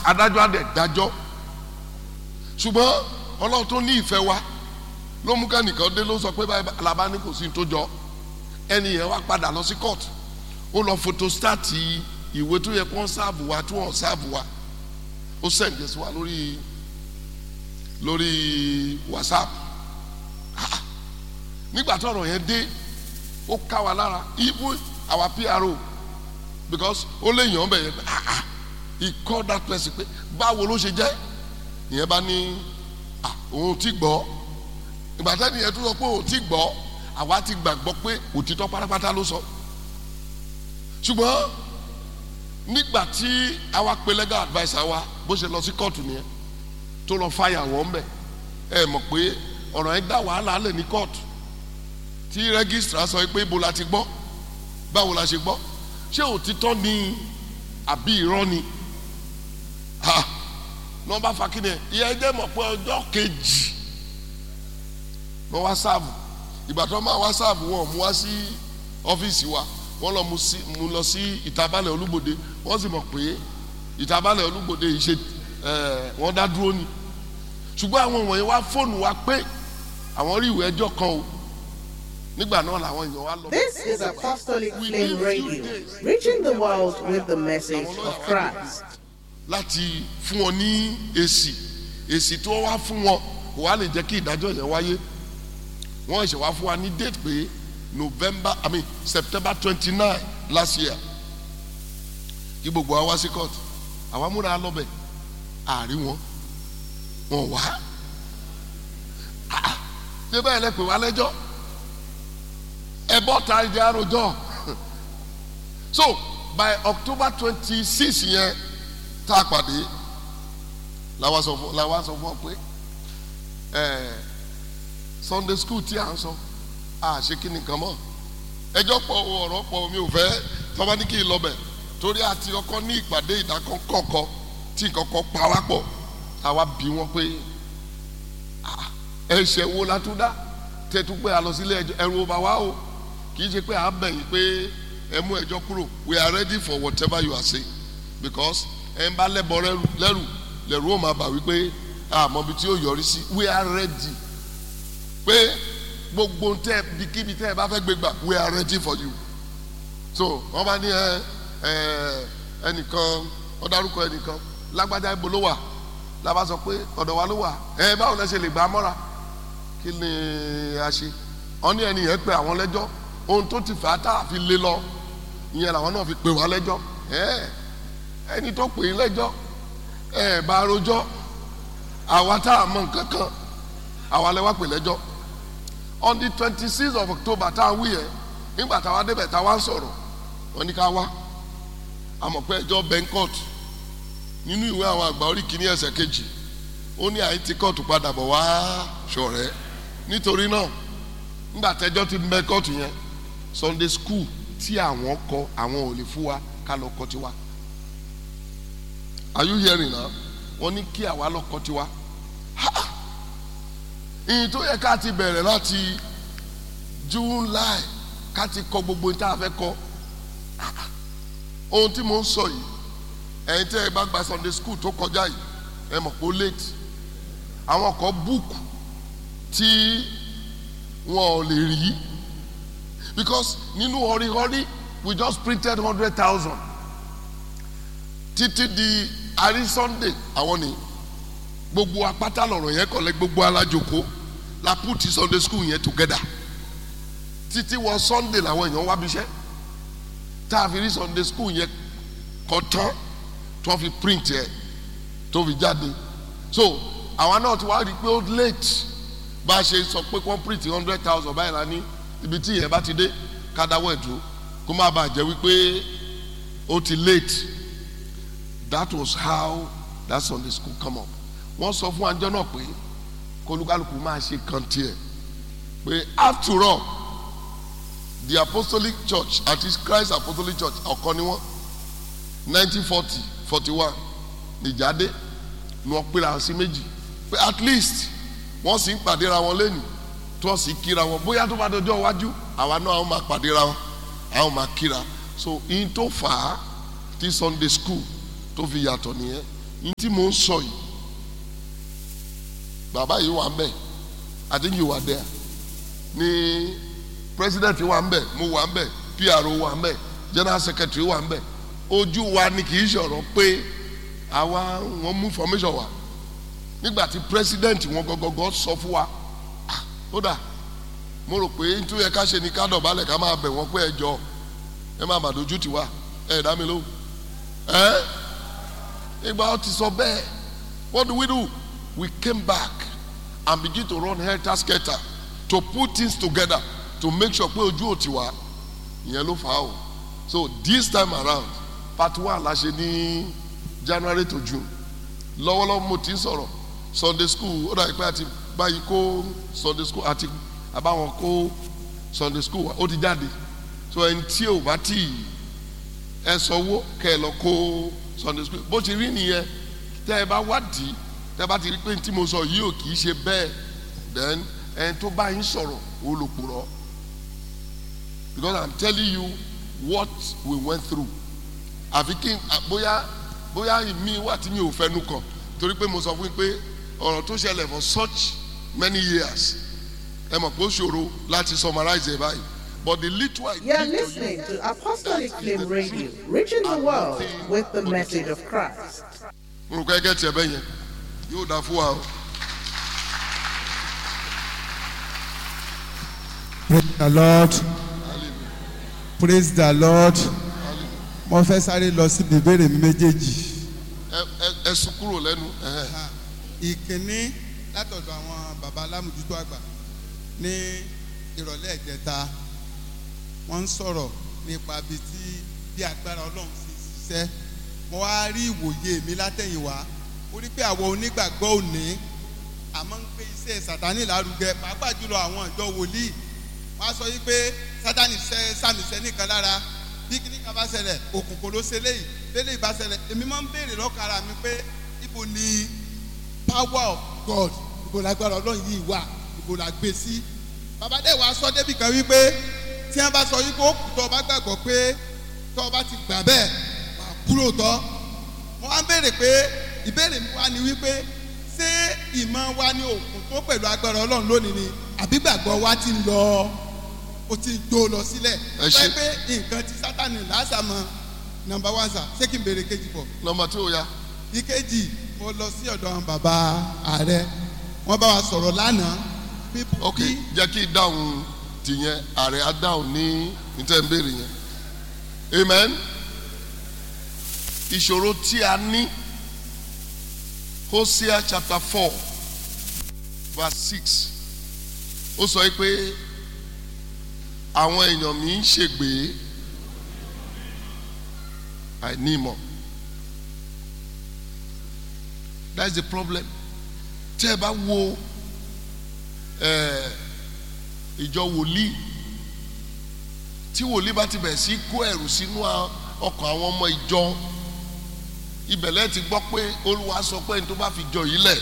adájọ́ adẹ̀ dájọ́. Ṣùgbọ́n Ọlọ́run tó ní ìfẹ́ wa ló mú kẹ́nìkan dé ló sọ pé báyìí làbá ní kò sí tó jọ. Ẹni yẹn wá padà lọ sí court, ó lọ photostati ìwé tó yẹ kó ń sáàbù wa tí wọ́n sáàbù wa, ó sẹ̀ǹdẹ̀ sí wa lórí WhatsApp. Nígbà tí ọ̀rọ̀ yẹn dé ó ká wa lára, even our PRO, because ó lè yàn bẹ̀ yẹn he called that person pé báwo ló ṣe jẹ́, ìyẹn bá ní òun ti gbọ́. Ìgbà tẹ́ni yẹn tó sọ pé òun ti gbọ́, àwa ti gbàgbọ́ pé òtítọ́ pátápátá ló sọ. Ṣùgbọ́n nígbà tí àwa pe legal adviser wa bó ṣe lọ sí kóòtù nìyẹn tó lọ fàyà wọ́n bẹ̀, ẹ mọ̀ pé ọ̀rọ̀ yẹn dá wàhálà lẹ̀ ní kóòtù tí rẹ́gísítà sọ pé ibo la ti gbọ́, báwo la ṣe gbọ́, ṣé òtítọ́ ni àbí irọ́ ni. Ní wọ́n bá fa kí ni ẹ̀ ìyẹn jẹ́ mọ̀ pé ọjọ́ kejì wọ́n wá sáàbù. Ìgbà tó máa wá sáàbù wọn mú wá sí ọ́fíìsì wa, wọ́n lọ mú lọ sí Ìtabalẹ̀ Olúgbòde, wọ́n sì mọ̀ pé Ìtabalẹ̀ Olúgbòde yìí ṣe wọ́n dá dúró ni. Ṣùgbọ́n àwọn wọ̀nyí wá fóònù wa pé àwọn rí ìwé ẹjọ́ kan o. Nígbà náà làwọn èèyàn wá lọ. This is Apostolic Flame Radio, reaching the world with the message of Christ. Láti fún wọn ní èsì tó wá fún wọn kò wá lè jẹ́ kí ìdájọ́ yẹn wáyé. Wọ́n ṣe wá fún wa ní date pé September 29 last year kí gbogbo wa wá sí court. Àwa múra lọ́bẹ̀ àárín wọn wá. Ṣé bẹ́ẹ̀ lẹ pè wá lẹ́jọ́? Ẹ bọ́ ta ìdí àròjọ. So by October 26 yẹn tá a pàdé làwa sọ fún ọ pé Sunday school tí à ń sọ ṣe kí nìkan mọ́ ẹjọ́ pọ̀ ọ̀rọ̀ pọ̀ mi ò fẹ́ tọ́ba ní kí n lọ bẹ̀ torí àti ọkọ ní ìpàdé ìdákọ̀ọ́kọ́ tí kọ́kọ́ pa wá pọ̀ àwa bí wọ́n pé ẹ̀ṣẹ̀ wo la tún dá tẹ̀tú pé a lọ sílé ẹjọ́ ẹ̀rù ọba wa o kì í ṣe pé à ń bẹ̀yìn pé ẹ mú ẹjọ́ kúrò. We are ready for whatever you are saying because ẹ ń bá lẹ́bọ̀ lẹ́rù ó máa bà wípé àmọ́ bí tí ó yọrí sí. We are ready pé gbogbo tẹ bíkíbi tẹ ẹ bá fẹ́ gbé gbà we are ready for you. So wọ́n bá ní ẹnìkan ó dárúkọ ẹnìkan lágbájá ibo ló wà lábá sọ pé ọ̀dọ̀ wa ló wà báwo lẹ ṣe lè gbà á mọ́ra kí ni a ṣe. Wọ́n ní ẹni yẹn pé àwọn lẹ́jọ́ ohun tó ti fà á tá a fi lé lọ ìyẹn làwọn náà fi pè wá lẹ́jọ́. Ẹni tó pè é lẹ́jọ́ bá rojọ́ àwa tá a mọ nǹkan kan àwa lẹ wá pè lẹ́jọ́. On the 26th of October tá a wí yẹn nígbà táwa débẹ̀ táwa ń sọ̀rọ̀ wọ́n ní ká wá àmọ̀ pé ẹjọ́ bẹ́ńkọ́t nínú ìwé àwọn àgbà orí kìíní ẹsẹ̀ kejì ó ní àyè tí kóòtù padà bọ̀ wá ṣọ̀rẹ́. Nítorí náà nígbà tẹ́jọ́ ti bẹ́ńkọ́t yẹn Sunday school tí àwọn kọ àwọn ò lè fún wa ká lọ kọ tiwa. Are you hearing now? Wọ́n ní kí àwa lọ kọ tiwa. Ìyìn tó yẹ ká ti bẹ̀rẹ̀ láti July ká ti kọ gbogbo ní tá a fẹ́ kọ. Ohun tí mo ń sọ yìí ẹ̀yin tẹ́ ẹ bá gba Sunday school tó kọjá yìí ẹ mọ̀ pé ó late. Àwọn kan búùkù tí wọn ò lè rí because nínú họríhọrí we just printed 100,000 títí di àrí Sunday àwọn ni gbogbo apáta lọ̀rọ̀ yẹn kọ̀lẹ́ gbogbo alájòkó la put Sunday school yẹn together títí wọ Sunday làwọn èèyàn wá bíṣẹ́ tá a fi rí Sunday school yẹn kọ tán tó fi print ẹ̀ tó fi jáde. So àwa náà ti wá rí i pé ó late bá a ṣe sọ pé wọ́n print 100,000 báyìí la ní ibi tí ìyẹn bá ti dé ká dáwọ́ ẹ̀ dúró kó má bàa jẹ́ wípé ó ti late. That was how that Sunday school come up. Wọ́n sọ fún àjọ náà pé kólúkálùkù máa ṣe kan tiẹ̀ pé after all the Apostolic Church àti Christ Apostolic Church ọ̀kan ni wọ́n 1940-41 nìjáde ni wọ́n pera sí méjì pé at least wọ́n sì ń pàdéra wọn lẹ́nu tí wọ́n sì kíra wọn bóyá tó bá dọjọ́ iwájú àwa náà àwọn máa pàdéra wọn àwọn máa kíra. So in tó fà á tí Sunday school tó fi yàtọ̀ nìyẹn ní tí mò ń sọ yìí bàbá yìí wà ń bẹ̀ I think you were there ní president wà ń bẹ̀ mo wà ń bẹ̀ PRO wà ń bẹ̀ general secretary wà ń bẹ̀ ojú wa ni kì í ṣọ̀rọ̀ pé àwa wọn mú formation wa nígbà tí president wọn gọgọgọ sọ fún wa ó dà mo rò pé nítorí ẹ ká ṣe ni ká dọ̀bálẹ̀ ká máa bẹ̀ wọ́n pé ẹ jọ ẹ máa màdójú tì wá ẹ dá mi lóhùn ìgbà ó ti sọ bẹ́ẹ̀ what do? We came back and begin to run helter-skelter to put things together to make sure pé ojú ò ti wá ìyẹn ló fà á o so this time around part 1 la ṣe ní January to June lọ́wọ́lọ́wọ́ mo ti ń sọ̀rọ̀ Sunday school ó dàbí pé àti báyìí kó Sunday school àti àbáwọn kó Sunday school ó ti jáde so ẹni tí ò bá tì ẹ sanwó kẹ ẹ lọ kó Sunday school bó ti rí nìyẹn tẹ ẹ bá wádìí tẹ ẹ bá ti rí pé tí mo sọ yìí ò kì í ṣe bẹ́ẹ̀ then ẹni tó bá yín sọ̀rọ̀ olùpùrọ̀ because I'm telling you what we went through àfi kí bóyá mi wà tí mi ò fẹnu kàn torí pé mo sọ fún yín pé ọ̀rọ̀ tó ṣẹlẹ̀ for such many years ẹ mọ̀ pé ó ṣòro láti summarize ẹ̀ báyìí but the little I You are listening to Apostolic Flame Radio, reaching the world with the message of Christ. mo rò pé ẹgẹ́ tiẹ̀ bẹ́ẹ̀ yẹn yóò dá fún wa o. Praise the Lord. Praise the Lord. Mo fẹ́ sáré lọ síbi ìbéèrè mi méjèèjì. ẹ sùn kúrò lẹ́nu. Ìkíní látọ̀dọ̀ àwọn bàbá alámòjútó àgbà ní ìrọ̀lẹ́ ìjẹta wọ́n ń sọ̀rọ̀ nípa bí agbára Ọlọ́run ṣe ṣiṣẹ́. Mo wá rí ìwòye mi látẹ̀yìnwá. Mo rí pé àwọn onígbàgbọ́ òní àmọ́ ń gbé iṣẹ́ Sátánì lárugẹ pàápàá jùlọ àwọn ìjọ wòlíì. Wọ́n á sọ yí pé Sátánì sàmìṣẹ́ nìkan lára bí kíní kan bá ṣẹlẹ̀ òkùnkùn ló ṣe léyìí lélẹ́yìí bá ṣẹlẹ̀ èmi máa ń béèrè lọ́kàn ara mi pé ibo ni power of God ibo lágbára Ọlọ́run yìí wà ibo la gbé sí. Bàbá dẹ̀ wá sọ débì kan wípé tí wọ́n bá sọ yí pé ó kù tó o bá gbàgbọ́ pé tó o bá ti gbà bẹ́ẹ̀ wà kúrò tọ́. Mo wá ń béèrè pé ìbéèrè mi wá ni wípé ṣé ìmọ̀ wa ni òkun tó pẹ̀lú agbára Ọlọ́run lónìí ni àbí gbàgbọ́ wa ti ń lọ ó ti jó lọ sílẹ̀. Ẹ ṣé. pé nǹkan tí Sátánì lásàmọ́ number 1 sir ṣé kí n béèrè kejì bọ̀. nọ́mbà tí ó ya. ìkejì mo lọ sí ọ̀dọ̀ àwọn bàbá ààrẹ wọ́n bá wa sọ̀rọ̀ lánàá. ok jẹ́ kí dáhùn tìyẹn ààrẹ á dáhùn ní ìtẹ̀ǹbẹ̀rẹ̀ yẹn amen. ìṣòro tí a ní Hosea chapter 4 verse 6 ó sọ pé àwọn èèyàn mi ń ṣègbè àìní ìmọ̀. That's the problem. Tẹ́ ẹ bá wo ìjọ wòlíì tí wòlíì bá ti bẹ̀rẹ̀ sí kó ẹ̀rù sínú ọkàn àwọn ọmọ ìjọ ibẹ̀lẹ̀ ti gbọ́ pé Olúwa sọ pé ní tó bá fi jọ yìí lẹ̀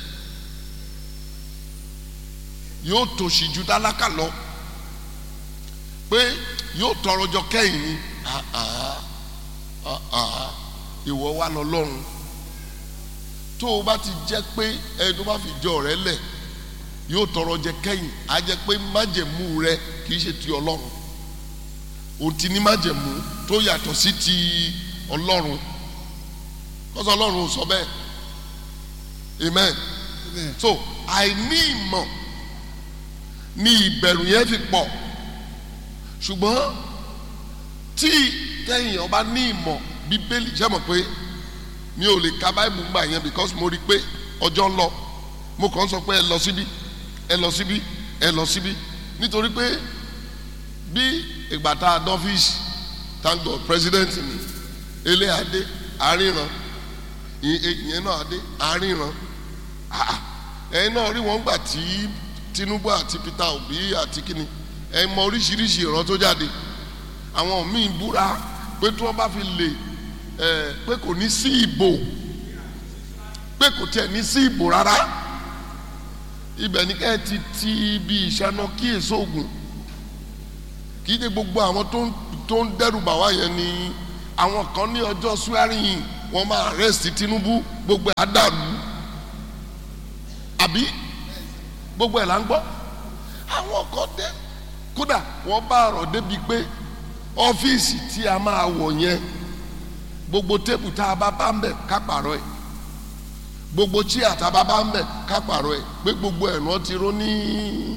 yóò tòṣì ju tálákà lọ pé yóò tọrọ jọ kẹ́yìn ni ìwọ wà lọ́lọ́run tó o bá ti jẹ́ pé ẹni tó bá fi jọ rẹ lẹ̀ yóò tọrọ jẹ kẹ́yìn á jẹ́ pé májẹ̀mú rẹ kì í ṣe ti Ọlọ́run o ti ní májẹ̀mú tó yàtọ̀ sí ti Ọlọ́run kọ́sọ́ Ọlọ́run ò sọ bẹ́ẹ̀ amen. So àìní ìmọ̀ ni ìbẹ̀rù yẹn fi pọ̀ ṣùgbọ́n tí tẹ̀yìn ọba ní ìmọ̀ Bíbélì jẹ́ mọ̀ pé mi ò lè ka Báíbù gbà yẹn because mo rí i pé ọjọ́ ń lọ mo kàn sọ pé ẹ lọ síbí ẹ lọ síbí ẹ lọ síbí nítorí pé bí ìgbà tá a dọ́fíìsì thank God president ni Eléadé àríran ìyẹn náà adé àríran ẹ̀yin náà rí wọn gbà tí Tinubu àti Peter Obi àti kíni ẹ mọ oríṣiríṣi ìran tó jáde àwọn míì búra pé tí wọ́n bá fi lè pé kò ní sí ìbò pé kò tiẹ̀ ní sí ìbò rárá ibẹ̀ ní kẹ́ ẹ ti ibi ìṣáná kí èso ògùn kì í ṣe gbogbo àwọn tó ń dẹ́rù bà wá yẹn ni àwọn kan ní ọjọ́ swearing wọ́n máa arrest Tinubu gbogbo ẹ̀ á dàrú àbí gbogbo ẹ̀ là ń gbọ́. àwọn kan dé kódà wọ́n bá ọ̀rọ̀ débi pé ọ́fíìsì tí a máa wọ̀ yẹn gbogbo tébù tá a bá bá ń bẹ̀ ká pààrọ̀ ẹ̀, gbogbo chíà tá a bá bá ń bẹ̀ ká pààrọ̀ ẹ̀, pé gbogbo ẹ̀ wọ́n ti ró ní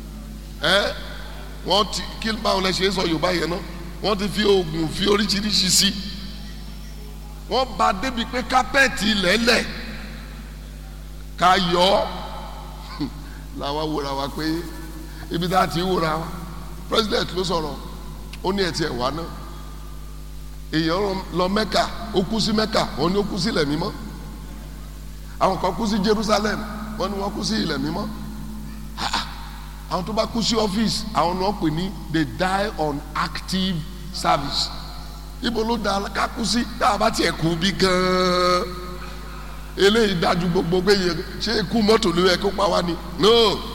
wọ́n ti kí báwo lẹ ṣe é sọ Yorùbá yẹn náà, wọ́n ti fi oògùn fi oríṣiríṣi sí, wọ́n bá débi pé kápẹ́ẹ̀tì ilẹ̀ẹ́lẹ̀ ká yọ ọ́ làwa wòra wa pé ibi tá a ti wòra wa president ló sọ̀rọ̀ ó ní ẹ̀tì ẹ̀wà náà èèyàn lọ Mẹ́kà ó kú sí Mẹ́kà wọ́n ní ó kú sí ilẹ̀ mímọ́, àwọn kan kú sí Jerusalem wọ́n ní wọ́n kú sí ilẹ̀ mímọ́, àwọn tó bá kú sí ọ́fíìsì àwọn ni wọ́n pè ní they die on active service. Ibo ló da ká kú sí tá a bá tiẹ̀ kú bí gan-an eléyìí dájú gbogbo pé ṣé ikú mọ́tò ló yẹ kó pa wá ni no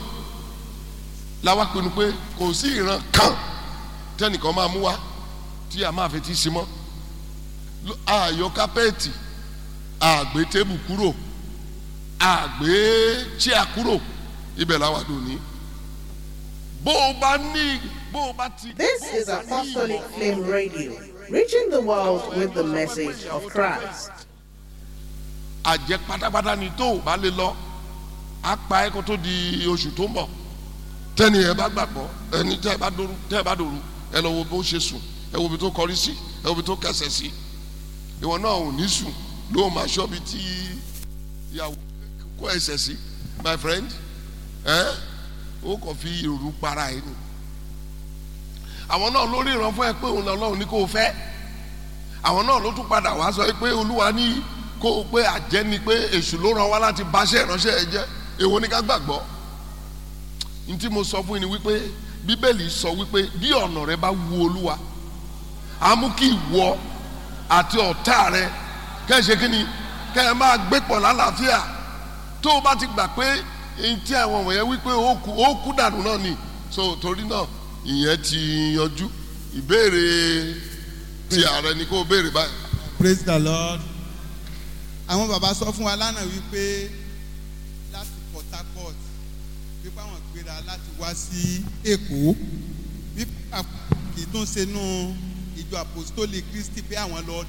làwa pinnu pé kò sí ìran kan tẹnìkan máa mú wá tí a máa fi ti sí mọ́, àyọ kápẹ́ẹ̀tì àgbé tébù kúrò àgbé chíà kúrò ibẹ̀ làwa dùn ní. bó o bá ní bó o bá ti. This is Apostolic Flame Radio, reaching the world with the message of Christ. àjẹ pátápátá ni tó o bá lè lọ á pa ẹ́ kó tó di oṣù tó ń bọ̀ tẹ́ni ẹ bá gbàgbọ́ ẹni tẹ́ ẹ bá dòru ẹ lọ wo bó ṣe sùn ẹ wo bí tó kọrí sí ẹ wo bí tó kẹsẹ̀ sí ìwọ náà ò ní sùn ló máa ṣọ́ bí tí ìyàwó kó ẹsẹ̀ sí my friend ó kàn fi ìrù para ẹ ni àwọn náà lórí ìran fún ẹ pé òun Ọlọ́run ní kó o fẹ́ àwọn náà ló tún padà wá sọ pé Olúwa ní kó o pé àjẹ́ ni pé èṣù ló ràn wá láti báṣẹ́ ìránṣẹ́ ẹ jẹ́ èwo ni ká gbàgbọ́. N tí mo sọ fún yín ni wípé Bíbélì sọ wípé bí ọ̀nà rẹ bá wu Olúwa á mú kí ìwọ àti ọ̀tá rẹ kẹ́ ẹ ṣe kí ni kẹ́ ẹ máa gbé pọ̀ lálàáfíà tó o bá ti gbà pé èyí tí àwọn wọ̀nyẹn wípé ó kú dànù náà ni so torí náà ìyẹn ti yanjú ìbéèrè ti ààrẹ ni kó o béèrè báyìí. Praise the Lord. Àwọn bàbá sọ fún wa lánàá wípé láti Port Harcourt wípé àwọn gbéra láti wá sí Èkó wípé kì í tún ṣe nú ìjọ Apostolic Christi pé àwọn lọ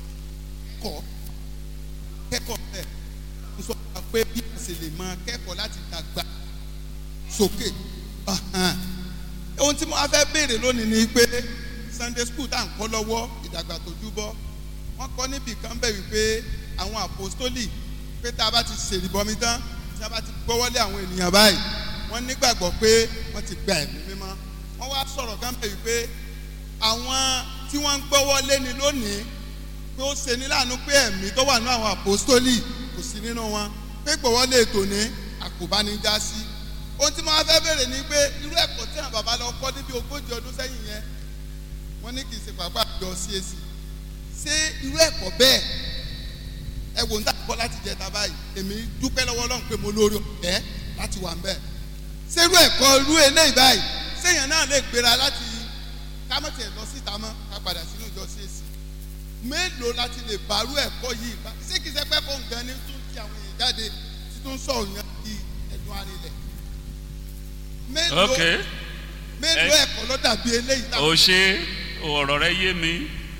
kẹ́kọ̀ọ́ bẹ́ẹ̀ ń sọ pé bí wọ́n ṣe lè máa kẹ́kọ̀ọ́ láti dàgbà sókè. Ohun tí mo wá fẹ́ béèrè lónìí ni pé Sunday school tá à ń kọ́ lọ́wọ́ ìdàgbà tó júbọ́ wọ́n kọ́ níbì kan bẹ̀ wípé àwọn apostoli pé tá a bá ti ṣèrìbọmi tán tí a bá ti gbọ́wọ́lé àwọn ènìyàn báyìí wọ́n nígbàgbọ́ pé wọ́n ti gba ẹ̀mí mímọ́. Wọ́n wá sọ̀rọ̀ kan bẹ̀ wípé àwọn tí wọ́n ń gbọ́wọ́lé ni lónìí pé ó ṣe ní láàánú pé ẹ̀mí tó wà ní àwọn apostoli kò sí nínú wọn pé gbọ́wọ́lé ètò ní àkóbánijá sí. Ohun tí mo wá fẹ́ bèèrè ni pé irú ẹ̀kọ́ tí àwọn bàbá lọ kọ́ níbi 40 ọdún sẹ́yìn yẹn wọ́n ní kì í ṣe pàápàá àjọ CAC ṣé irú ẹ̀kọ́ bẹ́ẹ̀ ẹ wò ń dàgbọ́ láti jẹta báyìí èmi dúpẹ́ lọ́wọ́ Ọlọ́run pé mo lórí ọ̀fẹ́ láti wà ń bẹ̀. ṣé irú ẹ̀kọ́ irú eléyìí báyìí séèyàn náà lè gbéra láti kámọ́tì ẹ̀ lọ síta mọ́ ká padà sínú ìjọ CAC mélòó láti lè bàrú ẹ̀kọ́ yìí ṣé kìí ṣe pẹ́ fún nǹkan ní tún kí àwọn èèyàn jáde tí tún sọ òyìn di ẹ̀dùn arinlẹ̀ mélòó ẹ̀kọ́ ló dàbí eléyìí. ó ṣe ọ̀rọ̀ rẹ yé mi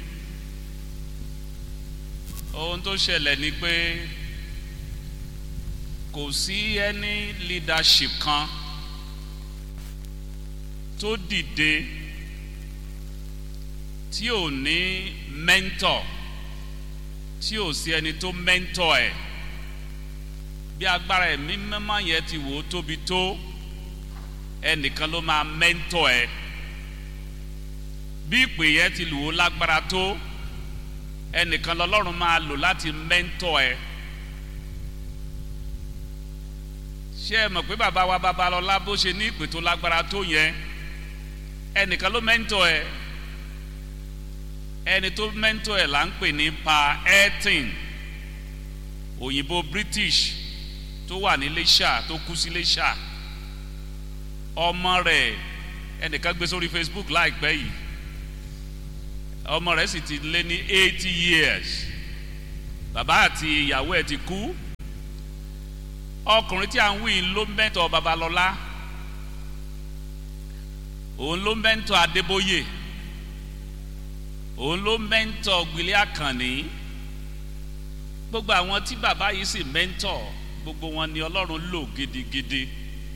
ohun tó ṣẹlẹ̀ ni pé kò sí any leadership kan tó dìde tí ò ní mentor tí ò sí ẹni tó mentor ẹ̀ bí agbára ẹ̀mí mímọ́ yẹn ti wò ó tóbi tó ẹnìkan ló máa mentor ẹ̀ bí ìpè yẹn ti lò ó lágbára tó ẹnìkan lọ́lọ́run máa lò láti mentor ẹ̀. ṣé ẹ mọ̀ pé bàbá wa Babalọ́lá bó ṣe ní ìpè tó lágbára tó yẹn ẹnìkan ló mentor ẹ̀ ẹni tó mentor ẹ̀ là ń pè ní Pa Elton òyìnbó British tó wà ní Iléṣà tó kú sí Iléṣà ọmọ rẹ̀ ẹnìkan gbé sórí Facebook láìpẹ́ yìí ọmọ rẹ̀ sì ti lé ní 80 years bàbá àti ìyàwó ẹ̀ ti kú. Ọkùnrin tí à ń wí ló mẹ́ntọ̀ Babalọ́lá, òun ló mẹ́ntọ̀ Adébóyè, òun ló mẹ́ntọ̀ Gbìlé Àkànní. Gbogbo àwọn tí bàbá yìí sì mẹ́ntọ̀, gbogbo wọn ni Ọlọ́run lò gidigidi.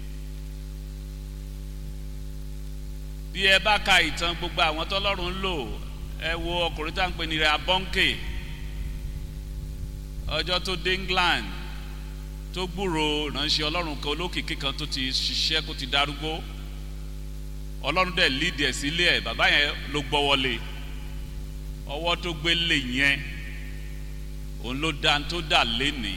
Bí ẹ bá ka ìtàn gbogbo àwọn tọ́lọ́run lò, ẹ wo ọkùnrin tá à ń pè ní rẹ̀ Abọ́ǹkè, ọjọ́ tó dé England tó gbúrò ìránṣẹ́ Ọlọ́run kan olókìkí kan tó ti ṣiṣẹ́ kó ti darúgbó, Ọlọ́run dẹ̀ lídìí ẹ̀ sílé ẹ̀, bàbá yẹn ló gbọ́ wọlé, ọwọ́ tó gbé lé yẹn òun ló dá tó dà lénìí.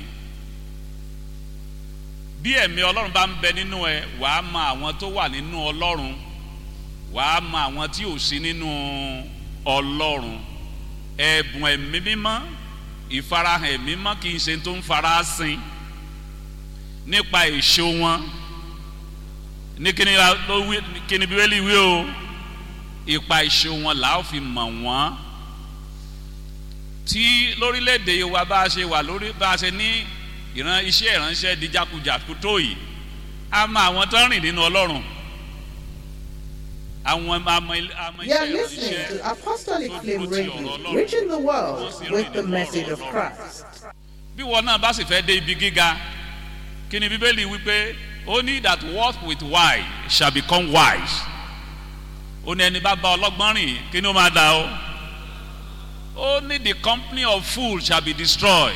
Bí ẹ̀mí Ọlọ́run bá ń bẹ nínú ẹ, wàá mọ àwọn tó wà nínú Ọlọ́run, wàá mọ àwọn tí ò sí nínú Ọlọ́run. Ẹ̀bùn ẹ̀mí mímọ́, ìfarahàn ẹ̀mí mímọ́ kì í ṣe tó ń farasin nípa èso wọn. Ní kíni Bíbélì wí o, ipa èso wọn là ó fi mọ̀ wọ́n. Tí lórílẹ̀‐èdè wa bá a ṣe wà lórí bá a ṣe ní iṣẹ́ ìránṣẹ́ di jákujàku tó yìí, a mọ àwọn tó ń rìn nínú Ọlọ́run. You are listening to Apostolic Flame Radio, reaching the world with the message of Christ. Bí wọn náà bá sì fẹ́ dé ibi gíga, kí ni Bíbélì wípé only that walk with wise shall become wise. Ó ní ẹni bá bá ọlọ́gbọ́n rìn, kí ni ó máa dà ó? Only the company of fools shall be destroyed.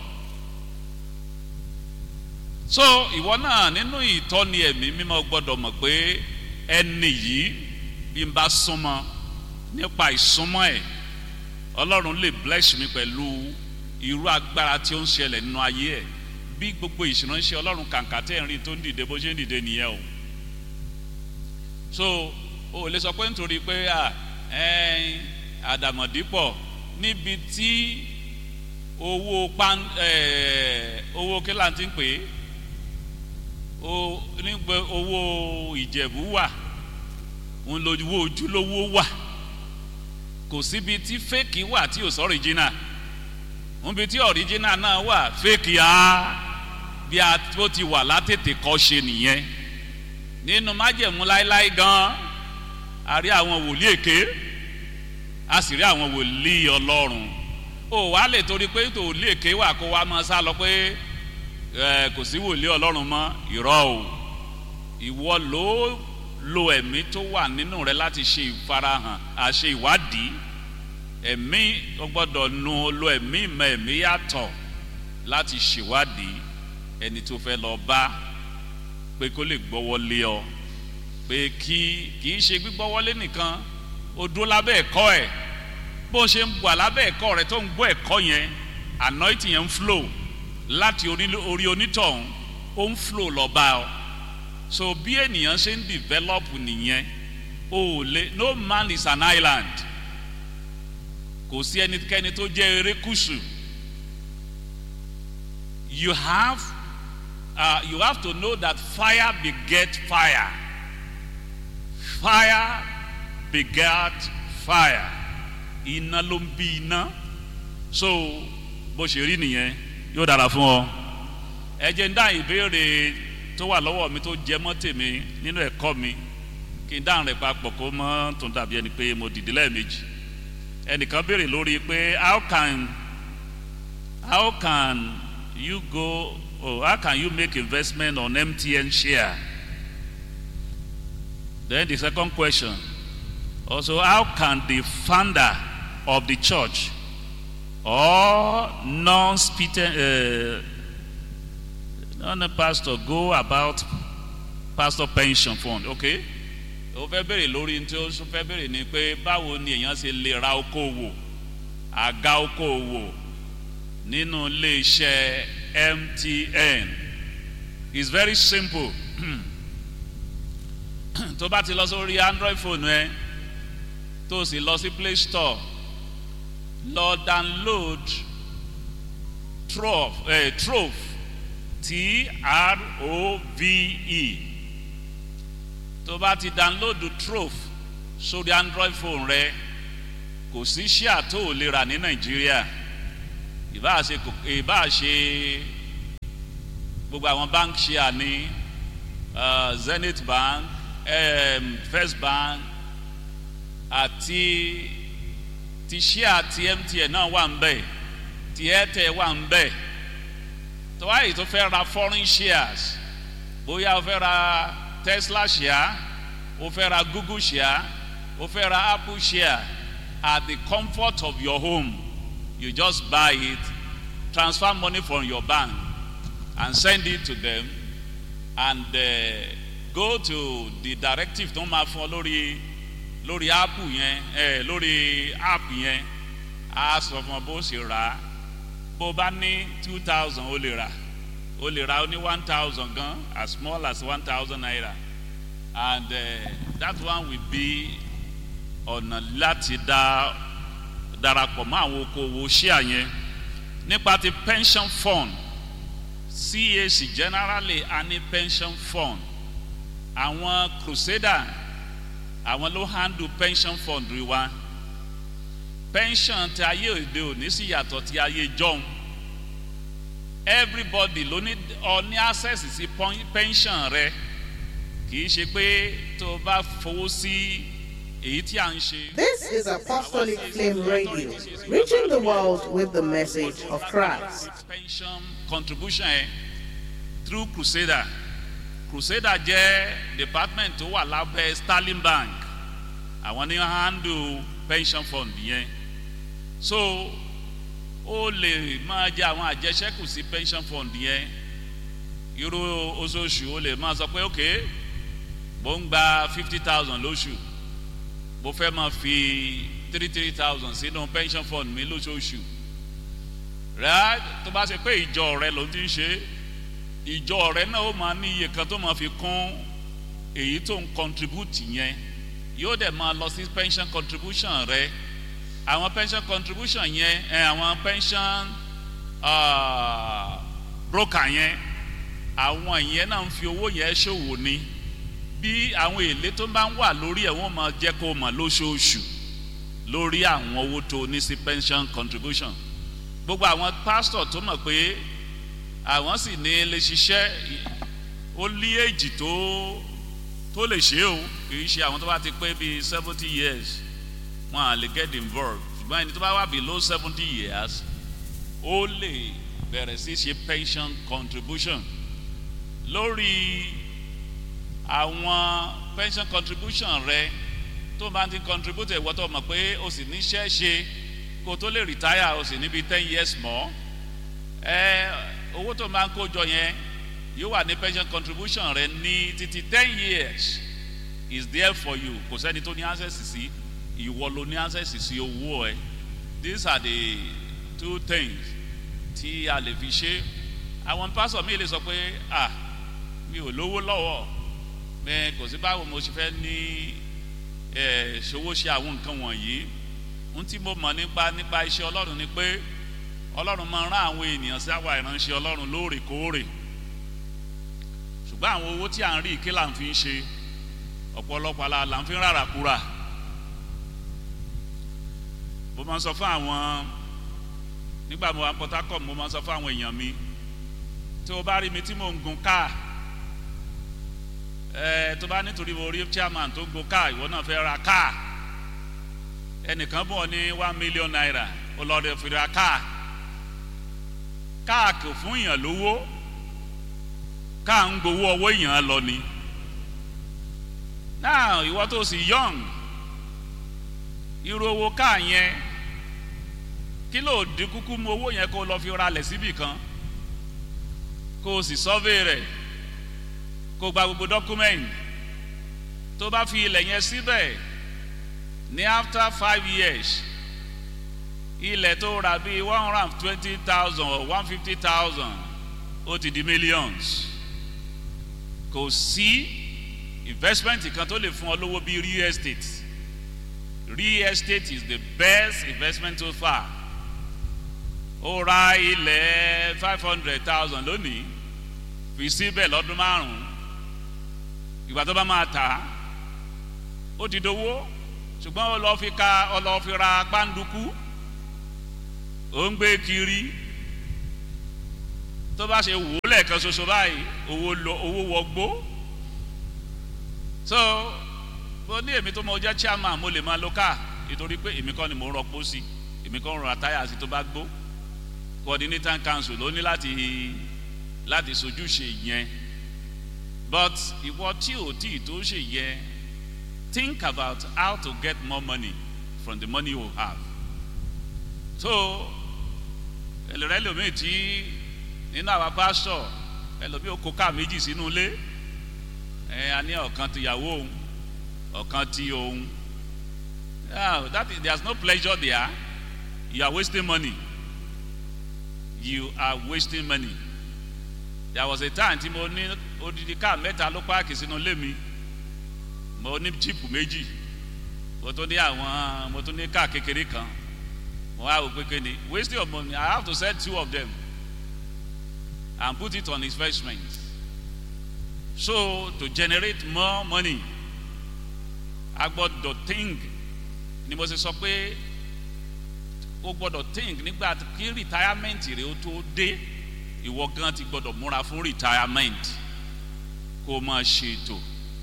So ìwọ náà nínú ìtọ́ni ẹ̀mí mímọ́ gbọ́dọ̀ mọ̀ pé ẹni yìí bí n bá súnmọ́ nípa ìsúnmọ́ ẹ̀, Ọlọ́run lè bless mi pẹ̀lú irú agbára tí ó ń ṣẹlẹ̀ nínú ayé ẹ̀. Bí gbogbo ìṣìránṣẹ́ Ọlọ́run kàǹkà tẹ́ ń rí tó ń dìde bó ṣe ń dìde nìyẹn o. So o lè sọ pé nítorí pé àdàmọ̀dípọ̀ níbi tí owó kílà ti ń pè é, nígbà owó Ìjẹ̀bú wà, òun lówó ojúlówó wà. Kò síbi tí fake wà tí ò sọ original, níbi tí original náà wà fake bí a tó ti wà látètè kọ́ ṣe nìyẹn. Nínú májẹ̀mú láíláí gan, a rí àwọn wòlíì èké, a sì rí àwọn wòlíì Ọlọ́run. Ó wá lè torí pé wòlíì èké wà kó wá máa sá lọ pé kò sí wòlíì Ọlọ́run mọ́. Irọ́ o, ìwọ ló lo ẹ̀mí tó wà nínú rẹ láti ṣe ìfarahàn, àṣe ìwádìí. Ẹ̀mí ó gbọ́dọ̀ lo ẹ̀mí ìmọ̀ ẹ̀mí yàtọ̀ láti ṣèwádìí ẹni tó fẹ́ lọ bá, pé kó lè gbọ́wọ́lé ọ, pé kì í ṣe gbígbọ́wọ́lé nìkan, ó dúró lábẹ́ ẹ̀kọ́ ẹ̀. Bó ṣe ń wà lábẹ́ ẹ̀kọ́ rẹ̀ tó ń gbọ́ ẹ̀kọ́ yẹn, anointing yẹn ń flow láti orí onítọ̀hún, ó ń flow lọ bá ọ. So bí ènìyàn ṣe ń develop nìyẹn. No man is an island. Kò sí ẹnikẹ́ni tó jẹ́ erékùṣù. You have to know that fire beget fire. Fire beget fire. Iná ló ń bí iná. So bó ṣe rí nìyẹn, yóò dára fún ọ. Ẹ jẹ́ ń dá ìbéèrè tó wà lọ́wọ́ mi tó jẹ mọ́ tèmi nínú ẹ̀kọ́ mi, kí n dáhùn rẹ̀ papọ̀ kó mọ́ tó dàbí ẹni pé mo dìde lẹ́ẹ̀mejì. Ẹnìkan béèrè lórí pé how can you make investment on MTN share? Then the second question, also how can the founder of the church or non-pastor go about pastor pension fund? Okay. Ó fẹ́ bèrè lórí ní tí ó fẹ́ bèrè ni pé báwo ni èèyàn ṣe lè ra okòwò, àga okòwò nínú ilé iṣẹ́ MTN. It's very simple. Tó bá ti lọ sórí Android phone ẹ, tó sì lọ sí Play Store, lọ download Trove, Trove. Tó bá ti download Trove sórí Android phone rẹ, kò sí share tó lè rà ní Nàìjíríà. ìbá ṣe gbogbo àwọn bank share ní Zenith Bank, First Bank àti ti share ti MTN náà wà ń bẹ̀, ti Airtel wà ń bẹ̀. tó wáyé tó fẹ́ ra foreign shares, bóyá o fẹ́ ra Tesla share, o fẹ́ ra Google share, o fẹ́ ra Apple share, at the comfort of your home you just buy it, transfer money from your bank and send it to them, and go to the directive tó máa fún ọ lórí app yẹn, lórí app yẹn á sọ fún ọ bó ṣe rà á. Bó bá ní 2,000 ó lè rà ó ní 1,000 gan, as small as 1,000 naira, and that one will be ọ̀nà láti darapọ̀ mọ́ àwọn okòwò ṣíà yẹn. Nípa ti pension fund, CAC generally a ní pension fund. Àwọn Crusader àwọn ló handle pension fund rí wa. Pension ti ayé òde òní sì yàtọ̀ ti ayé jọ̀hún. Everybody ló ní access sí pension rẹ, kì í ṣe pé tó bá fowó sí èyí tí à ń ṣe. This is Apostolic Flame Radio, reaching the world with the message of Christ. Pension contribution through Crusader. Crusader jẹ́ department tó wà lábẹ́ Sterling Bank. Àwọn ní handle pension fund yẹn. So ó lè máa jẹ àwọn àjẹsẹ́kù sí pension fund yẹn. Irú oṣooṣù ó lè máa sọ pé okay, mo ń gba 50,000 lóṣù, mo fẹ́ máa fi 3,000 sínú pension fund mi lóṣooṣù. Right? Tó bá ṣe pé ìjọ rẹ ló ti ń ṣe, ìjọ rẹ náà ó máa ní iye kan tó máa fi kún èyí tó ń contribute yẹn, yóò dẹ̀ máa lọ sí pension contribution rẹ. Àwọn pension contribution yẹn, àwọn pension broker yẹn, àwọn yẹn náà ń fi owó yẹn ṣòwò ni. Bí àwọn èlé tó bá ń wà lórí ẹ̀ wọ́n máa jẹ́ kó mọ̀ lóṣooṣù lórí àwọn owó tó ní sí pension contribution. Gbogbo àwọn pastor tó mọ̀ pé àwọn sì ní lè ṣiṣẹ́, ó lé èjì tó lè ṣe o, kì í ṣe àwọn tó bá ti pé bíi 70 years wọn à lè get involved. Ṣùgbọ́n ẹni tó bá wà below 70 years ó lè bẹ̀rẹ̀ sí ṣe pension contribution. Lórí àwọn pension contribution rẹ tó bá ti contribute ìwọ tó mọ̀ pé o sì níṣẹ́ ṣe kó tó lè retire, o sì níbi 10 years more, owó tó máa ń kó jọ yẹn yóò wà ní pension contribution rẹ ní títí 10 years is there for you. Kò sẹ́ni tó ní access sí, ìwọ ló ní access sí owó ẹ. These are the two things tí a lè fi ṣe. Àwọn pastor mi lè sọ pé mi ò lówó lọ́wọ́, kò sí báwo mo ṣe fẹ́ ní ṣòwò ṣe àwọn nǹkan wọ̀nyí. Ohun tí mo mọ̀ nípa iṣẹ́ Ọlọ́run ni pé Ọlọ́run máa rán àwọn ènìyàn sí àwa ìránṣẹ́ Ọlọ́run lóòrèkóòrè. Ṣùgbọ́n àwọn owó tí à ń rí kí là ń fi ń ṣe, ọ̀pọ̀lọpọ̀ là ń fi ń rárá kúrà. Mo máa ń sọ fún àwọn, nígbà mo wà ní Port Harcourt, mo máa ń sọ fún àwọn èèyàn mi, tí o bá rí mi tí mò ń gun káà, tó bá nítorí mo rí chairman tó ń gun káà, ìwọ náà fẹ́ ra káà, ẹnìkan bọ̀ ní 1 million naira, ó lọ rẹ̀ fi ra káà. Káà kò fún èèyàn lówó, káà ń gbowó ọwọ́ èèyàn lọ ni. Now ìwọ tó sì young, irú owó káà yẹn kí ló dín kúkú mú owó yẹn kó lọ fi ralẹ̀ síbì kan, kó o sì survey rẹ̀, kó gba gbogbo document, tó bá fi ilẹ̀ yẹn síbẹ̀ ní after 5 years ilẹ̀ tó rà bíi 120,000 or 150,000 ó ti di millions. Kò sí investment kan tó lè fún ọ lówó bíi real estate. Real estate is the best investment so far. Ó ra ilẹ̀ 500,000 lónìí, fi síbẹ̀ lọ́dún 5, ìgbà tó bá máa tà ó ti dowó. Ṣùgbọ́n ó lọ fi ra gbáǹdùkú, ó ń gbé kiri, tó bá ṣe wò ó lẹ́ẹ̀kan ṣoṣo báyìí owó wọgbó. So mo ní èmi tó mọ jẹ́ chairman mo lè máa lo káà nítorí pé èmi kọ́ ni mo ń rọpò sí, èmi kọ́ ń rọ àtáyà sí tó bá gbó. Coordinator council ló ní láti sojúṣe yẹn. But ìwọ tí ò tí tó ṣe yẹn, think about how to get more money from the money you have. So ẹlòmíì tí nínú àwọn pastor ẹlòmíì ó kó káà méjì sínú ilé, a ní ọ̀kan ti ìyàwó òun, ọ̀kan ti òun. There's no pleasure there. You are wasting money. You are wasting money. There was a time tí mo ní odidi káà mẹ́ta ló páàkì sínú ilé mi. Mo ní jíìpù méjì. Mo tún ní káà kékeré kan. Mo wá wò pé kéde wasting of money. I have to sell 2 of them and put it on investment. So to generate more money, I gbọ́dọ̀ think. Ni mo ṣe sọ pé o gbọ́dọ̀ think nígbà kí retirement rẹ ó tó dé, ìwọ gan ti gbọ́dọ̀ múra fún retirement kó máa ṣètò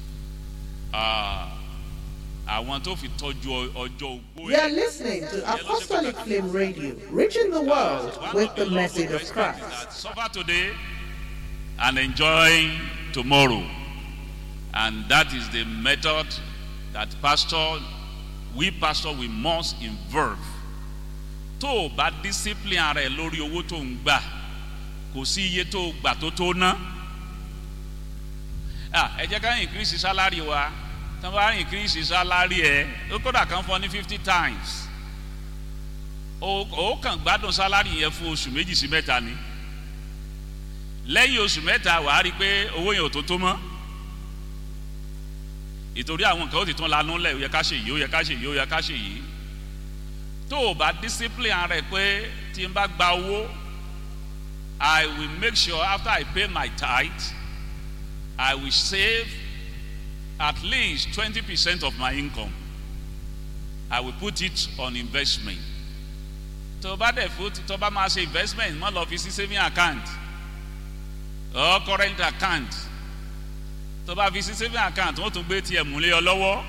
àwọn tó fi tọ́jú ọjọ́ ogbó. You are listening to Apostolic Flame Radio, reaching the world with the message of Christ. Suffer today and enjoy tomorrow, and that is the method that we must involve. Tó o bá discipline ara ẹ lórí owó tó ń gbà, kò sí iye tó o gbà tó ná. Ẹ jẹ́ ká increase salary wa, tí wọ́n bá increase salary ẹ, ó kódà kan fún ọ ní 50 times. Ó kàn gbádùn salary yẹn fún oṣù 2 sí 3 ni. Lẹ́yìn oṣù 3 wàá rí pé owó yẹn ò tó mọ́. Ìtorí àwọn nǹkan ó ti tún lanú lẹ̀, ó yẹ ká ṣe yìí, ó yẹ ká ṣe yìí, ó yẹ ká ṣe yìí. Tó o bá discipline ara ẹ pé tí n bá gba owó, I will make sure after I pay my tithe, I will save at least 20% of my income. I will put it on investment. Tó bá dẹ̀ fún tó bá máa ṣe investment, má lọ fi sí saving account or current account. Tó bá fi sí saving account, wọ́n tún gbé tiẹ̀ múlẹ̀ ọ lọ́wọ́.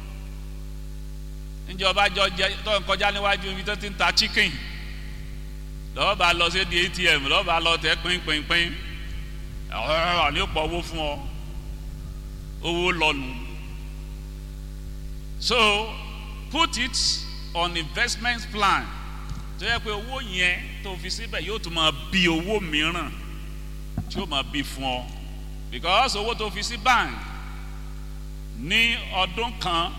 Ìjọba jọ jẹ tó ń kọjá níwájú ibi tó ti ń ta chicken. Lọ́wọ́ bá lọ sí di ATM, lọ́wọ́ bá lọ tẹ pínpínpín. Ní pọ̀ owó fún ọ. Owó lọ́nu. So put it on investment plan. Tó yẹ pé owó yẹn tó fi síbẹ̀ yóò tún máa bí owó mìíràn tí ó máa bí fún ọ. Because owó tó fi sí bank ní ọdún kan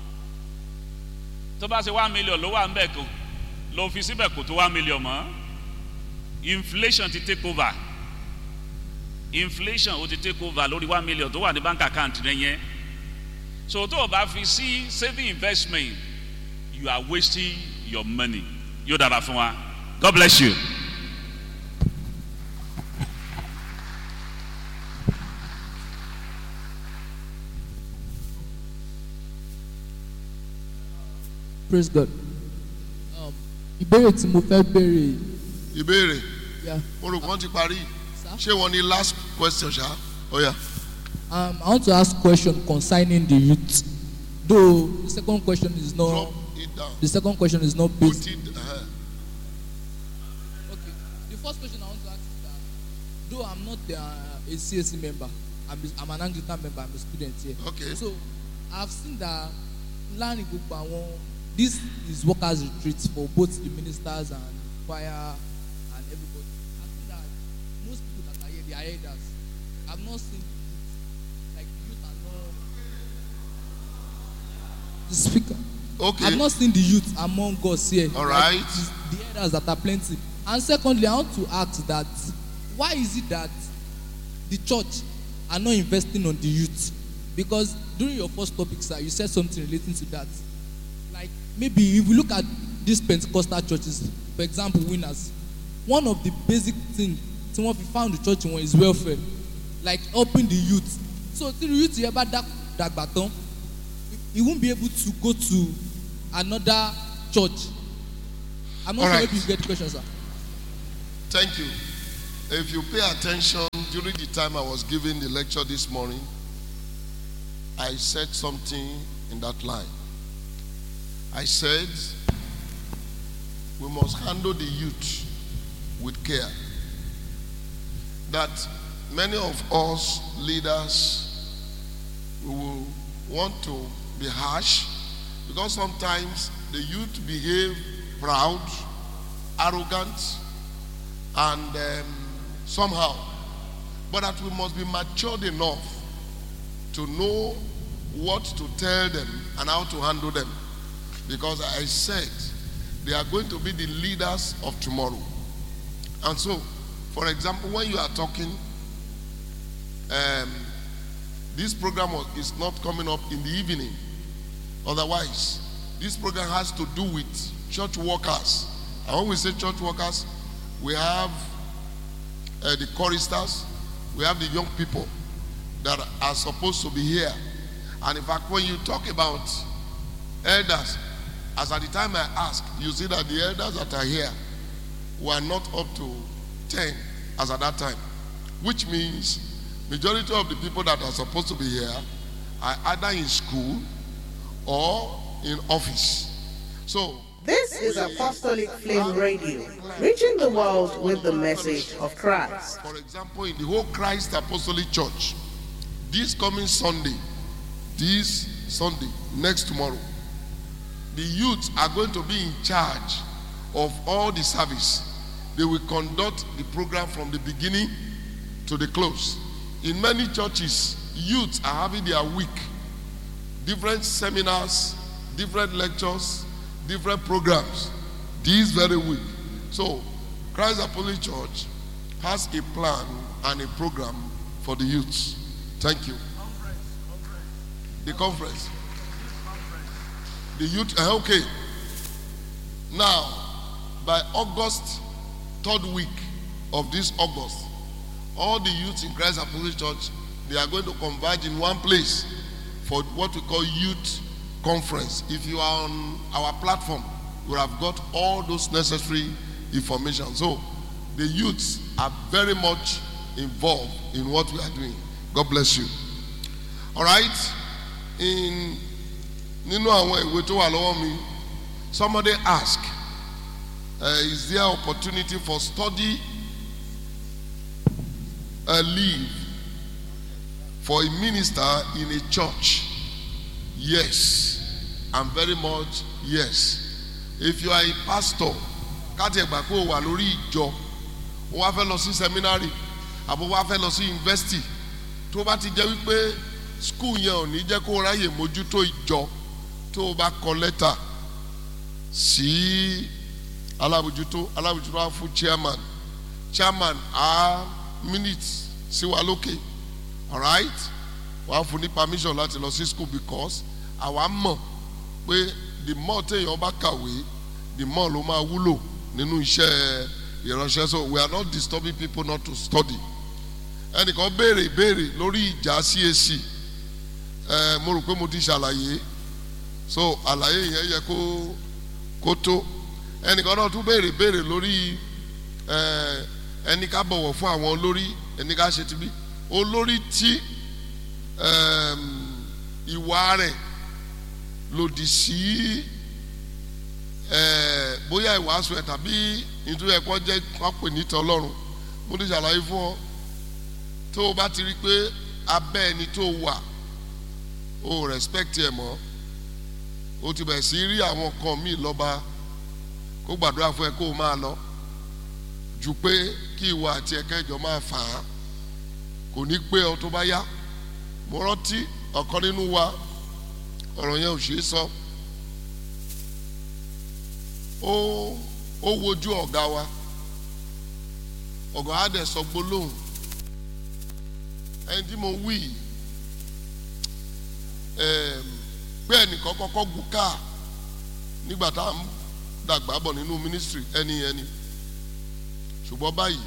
tó bá ṣe 1 million ló wà ń bẹ̀ kó ló fi síbẹ̀ kò tó 1 million mọ́. Inflation ti take over. Inflation ó ti take over lórí 1 million tó wà ní bank account rẹ yẹn. So tó o bá fi sí saving investment, you are wasting your money. Yóò dára fún wa. God bless you. Praise God. Ìbéèrè tí mo fẹ́ béèrè. Ìbéèrè. Yeah. Orúkọ ti parí. Ṣé wọ́n ní last question ṣá? Oh yeah. I want to ask a question concerning the youth. Though the second question is not. Drop it down. The second question is not based. Put it. Okay. The first question I want to ask is that though I'm not a CSC member, I'm an Anglican member. I'm a student here. Okay. So I've seen that learning this is workers' retreats for both the ministers and choir and everybody. I think that most people that are here, they are elders. I've not seen like the youth are not the speaker. Okay. I've not seen the youth among us here. All right. Like the elders that are plenty. And secondly, I want to ask that why is it that the church are not investing on the youth? Because during your first topic, sir, you said something relating to that. Like maybe if we look at these Pentecostal churches, for example, Winners, one of the basic things we found the church in is welfare, like helping the youth. So the youth here about that baton, he won't be able to go to another church. I'm not sure if you get the question, sir. Thank you. If you pay attention, during the time I was giving the lecture this morning, I said something in that line. I said, we must handle the youth with care. That many of us leaders will want to be harsh because sometimes the youth behave proud, arrogant, and somehow. But that we must be matured enough to know what to tell them and how to handle them. Because I said they are going to be the leaders of tomorrow. And so, for example, when you are talking, this program is not coming up in the evening. Otherwise, this program has to do with church workers. And when we say church workers, we have the choristers, we have the young people that are supposed to be here. And in fact, when you talk about elders, as at the time I asked, you see that the elders that are here were not up to 10 as at that time, which means majority of the people that are supposed to be here are either in school or in office. So this is Apostolic Flame Radio, reaching the world with the message of Christ. For example, in the whole Christ Apostolic Church, this coming Sunday, next tomorrow, the youth are going to be in charge of all the service. They will conduct the program from the beginning to the close. In many churches, youth are having their week, different seminars, different lectures, different programs this very week. So, Christ Apostolic Church has a plan and a program for the youths. Thank you. The conference. The youth, okay. Now, by August, 3rd week of this August, all the youths in Christ Apostolic Church, they are going to converge in one place for what we call youth conference. If you are on our platform, you have got all those necessary information. So the youths are very much involved in what we are doing. God bless you. All right. Somebody asked, is there opportunity for study leave for a minister in a church? Yes, and very much yes. If you are a pastor, káti ẹ̀gbà kó wà lórí ìjọ, wá fẹ́ lọ sí seminary, àbò wá fẹ́ lọ sí university, tó bá ti jẹ́ wípé school yẹn ò ní jẹ́ kó ráyè mójútó ìjọ, tó bá kọ lẹ́tà sí alábòjútó á fún chairman á minutes sí wa lókè, alright, wàá fún ní permission láti lọ sí school because àwa mọ̀ pé the more téèyàn bá kàwé the more ló máa wúlò nínú iṣẹ́ ìránṣẹ́. So we are not disturbing people not to study. ẹnìkan béèrè ìbéèrè lórí ìjà CAC, mo rò pé mo ti ṣàlàyé, so àlàyé yẹn yẹ kó tó. ẹnìkan náà tún béèrè lórí ẹni ká bọ̀wọ̀ fún àwọn olórí, ẹni ká ṣe ti bí olórí tí ìwà rẹ̀ lòdì sí bóyá ìwàásù ẹ̀ tàbí nítorí ẹ̀kọ́ jẹ́ pápẹ́ níta Ọlọ́run. mo ti ṣàlàyé fún ọ, tó o bá ti rí pé abẹ́ ẹni tó wà o respect ẹ̀ mọ́, o ti bẹ̀rẹ̀ sí rí àwọn kan míì lọ́ba, kó gbàdúrà fún ẹ kó o máa lọ ju pé kí ìwà àti ẹ̀kẹ́jọ máa fà á, kò ní pé ọ tó bá yá. mo rántí ọ̀kan nínú wa, ọ̀rọ̀ yẹn ò ṣe é sọ, ó wojú ọ̀gá wa, ọ̀gá á dẹ̀ sọ gbólóhùn, ẹni tí mo wí pé ẹnìkan kọ́kọ́ gùn káà nígbà tá à ń dàgbà bọ̀ nínú ministry ẹni ṣùgbọ́n báyìí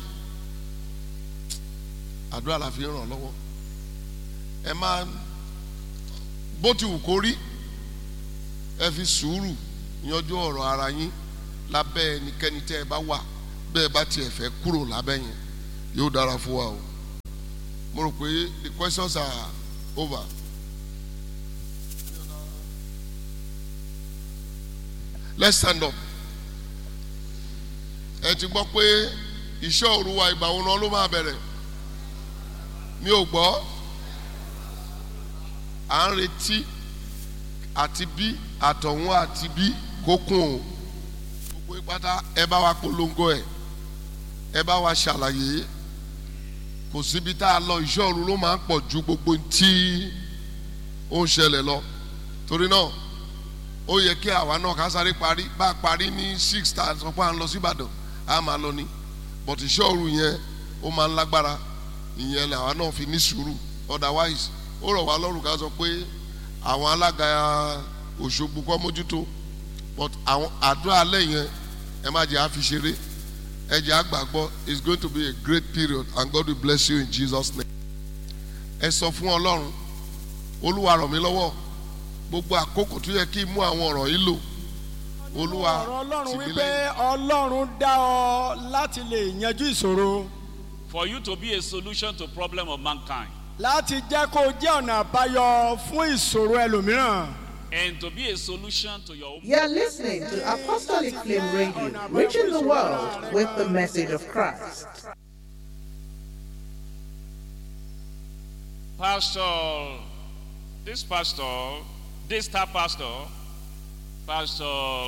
àdúrà la fi ràn lọ́wọ́. ẹ máa bó ti wù kó rí, ẹ fi sùúrù yanjú ọ̀rọ̀ ara yín lábẹ́ ẹnikẹ́ni tẹ́ ẹ bá wà, bẹ́ẹ̀ bá tiẹ̀ fẹ́ kúrò lábẹ́ yẹn yóò dára fún wa o. Mo rò pé the questions are over. Let's stand up. Ẹ ti gbọ́ pé iṣẹ́ òru wa ìgbà wo náà ló máa bẹ̀rẹ̀? Mi ò gbọ́. À ń retí àti bí àtọ̀hún àti bí kó kún o. Gbogbo ìpátá ẹ bá wa polongo ẹ̀, ẹ bá wa ṣàlàyé. Kò síbi tá a lọ iṣẹ́ òru ló máa ń pọ̀ ju gbogbo tí ó ń ṣẹlẹ̀ lọ. Torí náà ó yẹ kí àwa náà ká sáré parí, bá a parí ní 6 tá a sọ pé à ń lọ sí Ìbàdàn a máa lọ ní, but iṣẹ́ òru yẹn ó máa ń lágbára, ìyẹn làwa náà fi ní sùúrù. Otherwise ó rọ̀ wá lọ́rùn ká sọ pé àwọn alága Òṣogbo kọ́ mójútó, but àwọn àdúrà alẹ́ yẹn ẹ má jẹ́ àfi ṣeré, ẹ jẹ́ àgbàgbọ́. It's going to be a great period and God will bless you in Jesus' name. Ẹ sọ fún Ọlọ́run, Olúwa ràn mí lọ́wọ́, gbogbo àkókò tó yẹ kí n mú àwọn ọ̀rọ̀ yìí lò, Olúwa Ọlọ́run wípé Ọlọ́run dá ọ láti lè yanjú ìṣòro. For you to be a solution to problem of mankind. Láti jẹ́ kó jẹ́ ọ̀nà àbáyọ fún ìṣòro ẹlòmíràn. And to be a solution to your own. You're listening to Apostolic Flame Radio, reaching the world with the message of Christ. Pastor, this star pastor, Pastor,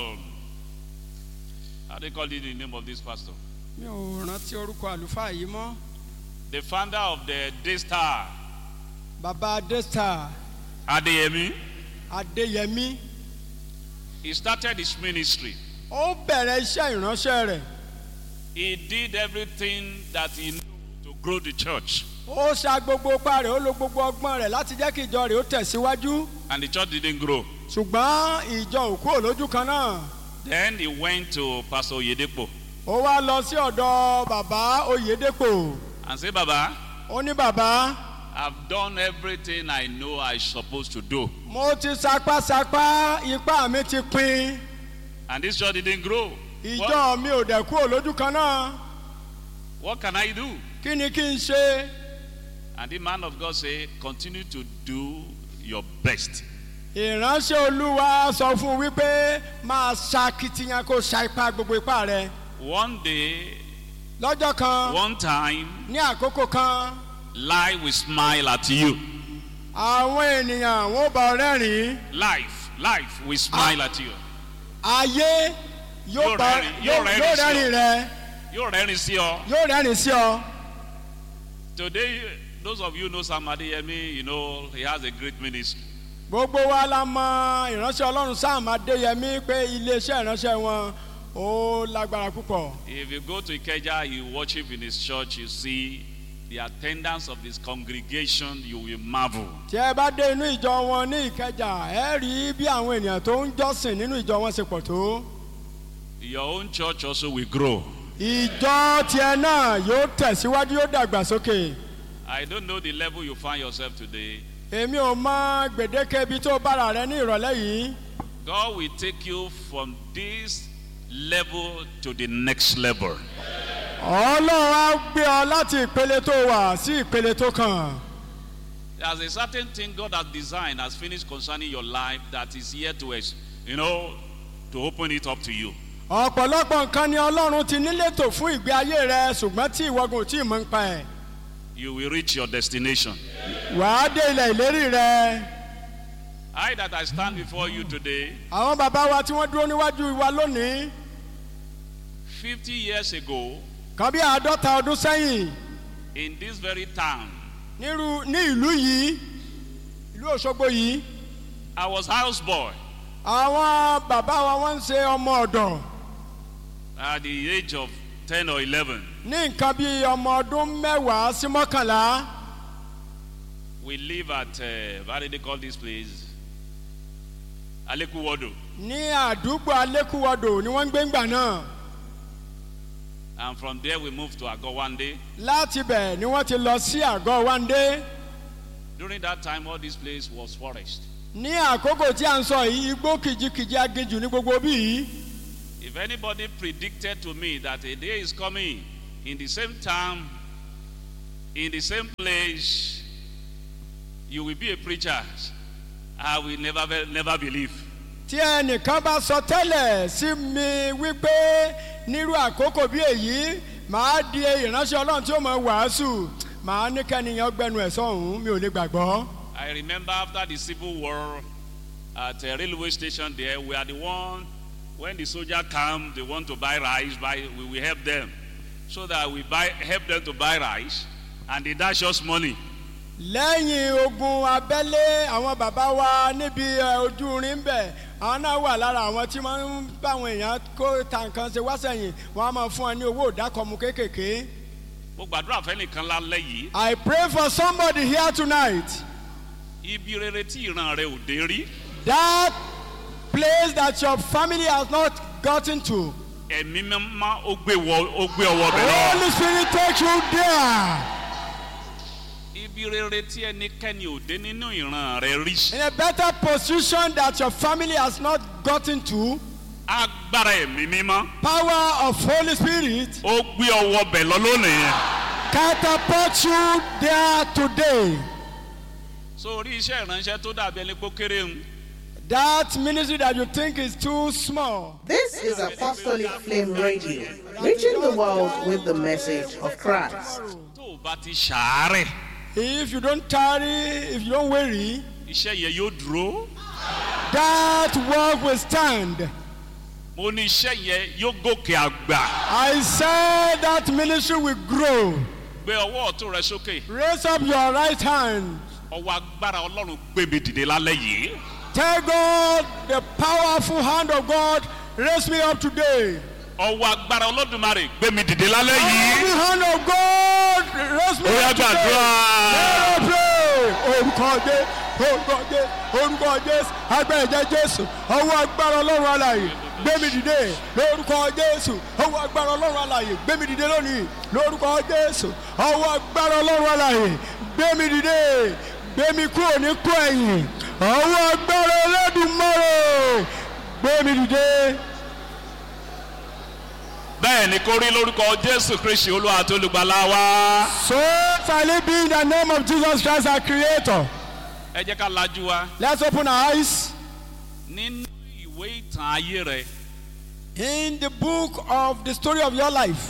how do you call it the name of this pastor? Mi ò rántí orúkọ àlùfáà yìí mọ́. The founder of the Daystar. Bàbá Daystar. Adeyemi. Adeyemi. He started his ministry. Ó bẹ̀rẹ̀ iṣẹ́ ìránṣẹ́ rẹ̀. He did everything that he knew to grow the church. Ó ṣa gbogbo ipá rẹ̀, ó lo gbogbo ọgbọ́n rẹ̀ láti jẹ́ kí ìjọ rẹ̀ ó tẹ̀síwájú. And the church didn't grow. Ṣùgbọ́n ìjọ ò kúrò lójú kan náà. Then he went to Pastor Oyedepo. Ó wá lọ sí ọ̀dọ̀ bàbá Oyedepo. And say, Baba, Ó ní bàbá. I've done everything I know I'm supposed to do. Mo ti sapásapá, ipá mi ti pin. And this church didn't grow. Ìjọ mi ò dẹ̀ kúrò lójú kan náà. What can I do? Kí ni kí n ṣe? And the man of God say, continue to do your best. Ìránṣẹ́ Olúwa sọ fún un wípé máa ṣakitiyan kó ṣa ipá gbogbo ipá rẹ̀. One day, Lọ́jọ́ kan, one time, ní àkókò kan, life will smile at you. àwọn ènìyàn wọ́n bá ọ rẹ́rìn-ín. Life will smile at you. Ayé yóò rẹ́rìn rẹ. Yóò rẹ́rìn sí ọ. Yóò rẹ́rìn sí ọ. Today, those of you know Sam Adeyemi, you know he has a great ministry. Gbogbo wa la mọ ìránṣẹ́ Ọlọ́run Sam Adéyẹmí pé iléeṣẹ́ ìránṣẹ́ wọn ó lágbára púpọ̀. If you go to Ikeja, you worship in his church, you see the attendance of his congregation, you will marvel. Tí ẹ bá dé inú ìjọ wọn ní Ìkẹjà, ẹ rí bí àwọn ènìyàn tó ń jọ́sìn nínú ìjọ wọn ṣe pọ̀ tó. Your own church also will grow. Ìjọ tiẹ̀ náà yóò tẹ̀síwájú, yóò dàgbàsókè. I don't know the level you find yourself today. Èmi ò mọ gbèdéke ibi tó bára rẹ ní ìrọ̀lẹ́ yìí. God will take you from this level to the next level. Ọlọ́run á gbé ọ láti ìpele tó wà sí ìpele tó kàn. There's a certain thing God has designed, has finished concerning your life that is here to, to open it up to you. Ọ̀pọ̀lọpọ̀ nǹkan ni Ọlọ́run ti nílétò fún ìgbé ayé rẹ ṣùgbọ́n tí ìwọ́gun ò tí ì mọ̀ ń pa ẹ̀. You will reach your destination. Wàá dé ilẹ̀ ìlérí rẹ. I that I stand before you today. Àwọn bàbá wa tí wọ́n dúró níwájú wa lónìí. 50 years ago. Kan bí 50 ọdún sẹ́yìn. In this very town. Ní ìlú yìí, ìlú Òṣogbo yìí. I was houseboy. Àwọn bàbá wa wọ́n ń ṣe ọmọ ọ̀dọ̀. At the age of 10 or 11. Ní nǹkan bí ọmọ ọdún 10 sí 11. We live at, how do they call this place? Alekuwodo. Ní àdúgbò Alekuwodo ni wọ́n ń gbé ńgbà náà. And from there we moved to Agowande. Láti bẹ̀ ni wọ́n ti lọ sí Agowande. During that time all this place was forest. Ní àkókò tí a ń sọ yìí, igbó kìjikìji aginjù ní gbogbo bí yìí. If anybody predicted to me that a day is coming in the same time in the same place, you will be a preacher. I will never believe. tí ẹnìkan bá sọ tẹ́lẹ̀ sí mi wípé nírú àkókò bí èyí màá di ìránṣẹ́ ọlọ́run tí ó mọ̀ wàásù màá ní kẹ́niyàn gbẹnu ẹ̀ sọ̀hún mi ò lè gbàgbọ́. I remember after the Civil War at a railway station there, we are the one, when the soldier come, they want to buy rice, we will help them. So that we help them to buy rice, and they dash us money. lẹ́yìn ogun abẹ́lé àwọn bàbá wa níbi ojú rin bẹ̀ àwọn náà wà lára àwọn tí wọ́n ń bá àwọn èèyàn kó ta nǹkan ṣe wá sẹ́yìn wọ́n á máa fún ẹ ní owó ìdákọ̀mù kéékèèké. Mo gbàdúrà fẹ́nìkan lálẹ́ yìí. I pray for somebody here tonight. Ibi rere tí ìran rẹ ò dé rí. That place that your family has not gotten to. Ẹ̀mí mímọ́ ó gbé ọwọ́ bẹ̀ lọ. Holy Spirit take you there. Ibi rere tí ẹnikẹ́ni ò dé nínú ìran rẹ rí. In a better position that your family has not gotten to. Agbára ẹ̀mí mímọ́. Power of Holy Spirit. Ó gbé ọwọ́ bẹ̀ lọ lónìí. Catapult you there today. So orí iṣẹ́ ìránṣẹ́ tó dàbí ẹni pé ó kéré ń. That ministry that you think is too small. This is Apostolic Flame Radio, reaching the world with the message of Christ. Tó o bá ti ṣàárẹ̀. If you don't tarry, if you don't worry, Iṣẹ́ yẹn yóò dúró. that work will stand. Mo ní iṣẹ́ yẹn yóò gòkè àgbà. I said that ministry will grow. Gbé ọwọ́ ọ̀tún rẹ sókè. Raise up your right hand. Ọwọ́ agbára Ọlọ́run gbé mi dìde lálẹ́ yìí. Tell God, the powerful hand of God, raise me up today. Ọwọ́ agbára Olódùmarè gbé mi dìde lálẹ́ yìí. The hand of God, raise me Ó yá up today. gbàdúrà. Let us pray. Orúkọ Jésù, orúkọ Jésù, orúkọ Jésù, agbára ẹ̀jẹ̀ Jésù, ọwọ́ agbára Ọlọ́run alààyè, gbé mi dìde. Lórúkọ Jésù, ọwọ́ agbára Ọlọ́run alààyè, gbé mi dìde lónìí. Lórúkọ Jésù, ọwọ́ agbára Ọlọ́run alààyè, gbé mi dìde. Gbé mi kúrò ní kú ẹ̀yìn. Ọwọ́ agbára Olódùmarè, gbé mi dìde. Bẹ́ẹ̀ ni kó rí lórúkọ Jésù Kristi Olúwa àti Olùgbàlà wa. So shall it be in the name of Jesus Christ our Creator. Ẹ jẹ́ ká lajú wa. Let's open our eyes. Nínú ìwé ìtàn ayé rẹ̀, In the book of the story of your life,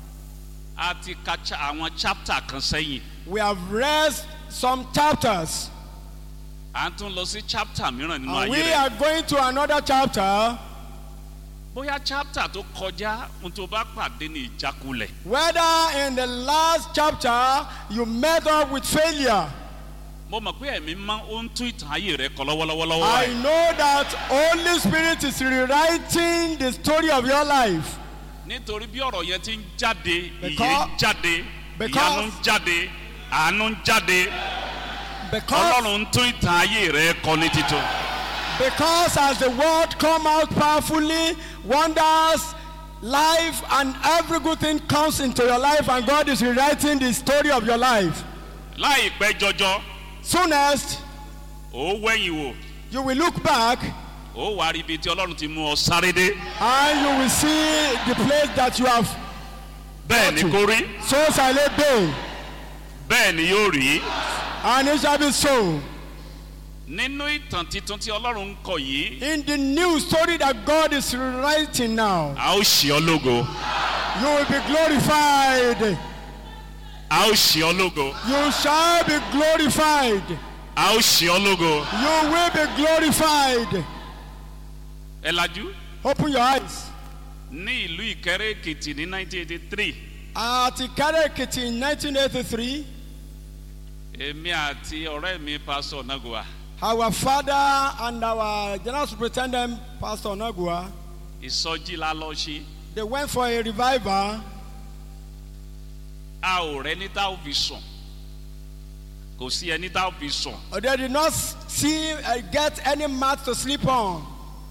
a ti ka àwọn chapter kan sẹ́yìn. we have read some chapters. À ń tún lọ sí chapter mìíràn nínú And ayé we rẹ̀. are going to another chapter. Bóyá chapter tó kọjá ohun tó bá pàdé ní ìjákulẹ̀. Whether in the last chapter you met up with failure. Mo mọ̀ pé ẹ̀mí máa ń tún ìtàn ayé rẹ̀ kọ lọ́wọ́lọ́wọ́ I báyìí. know that Holy Spirit is rewriting the story of your life. Nítorí bí ọ̀rọ̀ yẹn ti ń jáde, ìyè Because- ń jáde, because- ìyanu ń jáde, àánú ń jáde. Because, Ọlọ́run ń tún ìtàn ayé rẹ̀ kọ ní títún. because as the word come out powerfully, wonders, life and every good thing comes into your life and God is rewriting the story of your life. Láìpẹ́ jọjọ, Soonest, ó wẹ̀yìn wò, you will look back ó wá rí ibi tí Ọlọ́run ti mú ọ sáré dé. and you will see the place that you have. Bẹ́ẹ̀ ni kó rí, So shall it be, bẹ́ẹ̀ ni yóò rí. and it shall be so. Nínú ìtàn titun tí Ọlọ́run ń kọ yìí, In the new story that God is rewriting now, a ó ṣe ọ́ lógo. you will be glorified. A ó ṣe ọ́ lógo. You shall be glorified. A ó ṣe ọ́ lógo. You will be glorified. Ẹ lajú. Open your eyes. Ní ìlú Ìkẹrẹ Èkìtì ní 1983, At Ikare Ekiti in 1983, èmi àti ọ̀rẹ́ mi Pastor Nagua, our father and our general superintendent, Pastor Nagua, ìsọjí la lọ ṣe. they went for a revival. A ò rẹ́ni tá ò fi sùn. Kò sí ẹni tá ò fi sùn. They did not get any mat to sleep on.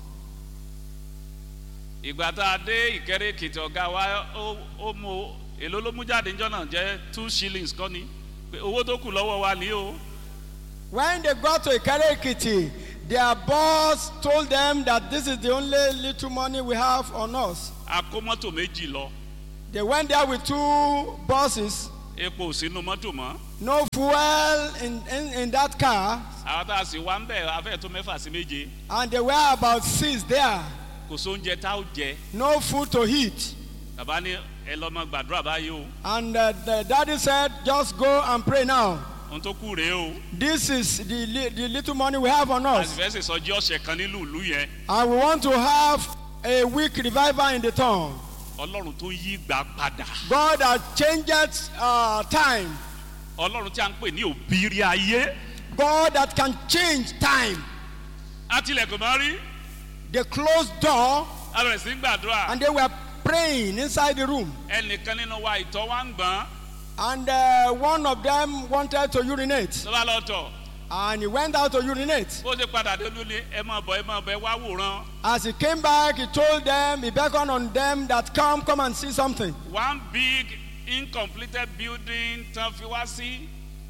Ìgbà tá a dé Ìkẹrẹ Èkìtì, ọ̀gá wa ó mú èló ló mú jáde níjọ́ náà jẹ́ 2 shillings kọ́ ni. Pé owó tó kù lọ́wọ́ wa ní o. When they got to Ikare Ekiti, their boss told them that this is the only little money we have on us. A kó mọ́tò méjì lọ. They went there with 2 buses. epo ò sínú mọ́tò mọ́. No fuel in that car. àwọn tá a sì wá ń bẹ̀ afẹ́ tó mẹ́fà sí méje. And there were about 6 there. kò sóúnjẹ tá ó jẹ. No food to eat. bàbá ní ẹ lọ́mọ gbàdúrà báyìí o. And the daddy said, just go and pray now. ohun tó kù rèé o. This is the little money we have on a us. sì fẹ́ sè sọjí ọ̀sẹ̀ kan nílùú ìlú yẹn. And we want to have a week revival in the town. ọlọ́run tó yí gbà padà. God that changes time. ọlọ́run tí a ń pè ní òbírí ayé. God that can change time. àtìlẹ̀kùn máa rí. They closed door a bẹ̀rẹ̀ sí gbàdúrà. and they were praying inside the room. ẹnìkan nínú wa ìtọ̀ wa ń gbọ̀n. And one of them wanted to urinate. tó bá lọ tọ̀. And he went out to urinate. bó ṣe padà dé ló ní ẹ máa bọ̀ ẹ wá wòran. As he came back, he told them, he beckoned on them that come and see something. one big incompleted building tán fi wá sí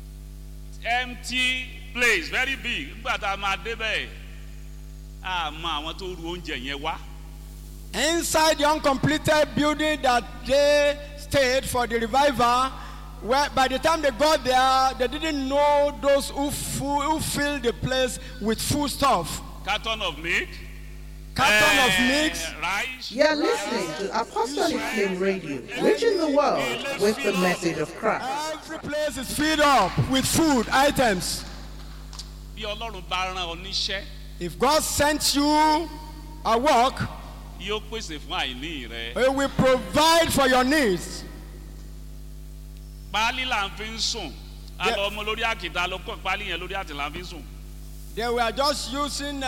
empty place very big nígbà tá a máa débẹ̀ a mọ àwọn tó ru oúnjẹ yẹn wá. Inside the uncompleted building that they stayed for the revival, where by the time they got there, they didn't know those who filled the place with food stuff. carton of milk. Carton of mix. Rice. You're listening to Apostolic Flame Radio, reaching the world with the message of Christ. Every place is filled up with food items. bí ọlọ́run bá rán ọ níṣẹ́. If God sent you a work, yóò pèsè fún àìní rẹ. He will provide for your needs. páálí là ń fi ń sùn. a lọ ọmọ lórí àkìtà ló kọ́ páálí yẹn lórí àtìlá ń fi ń sùn. They were just using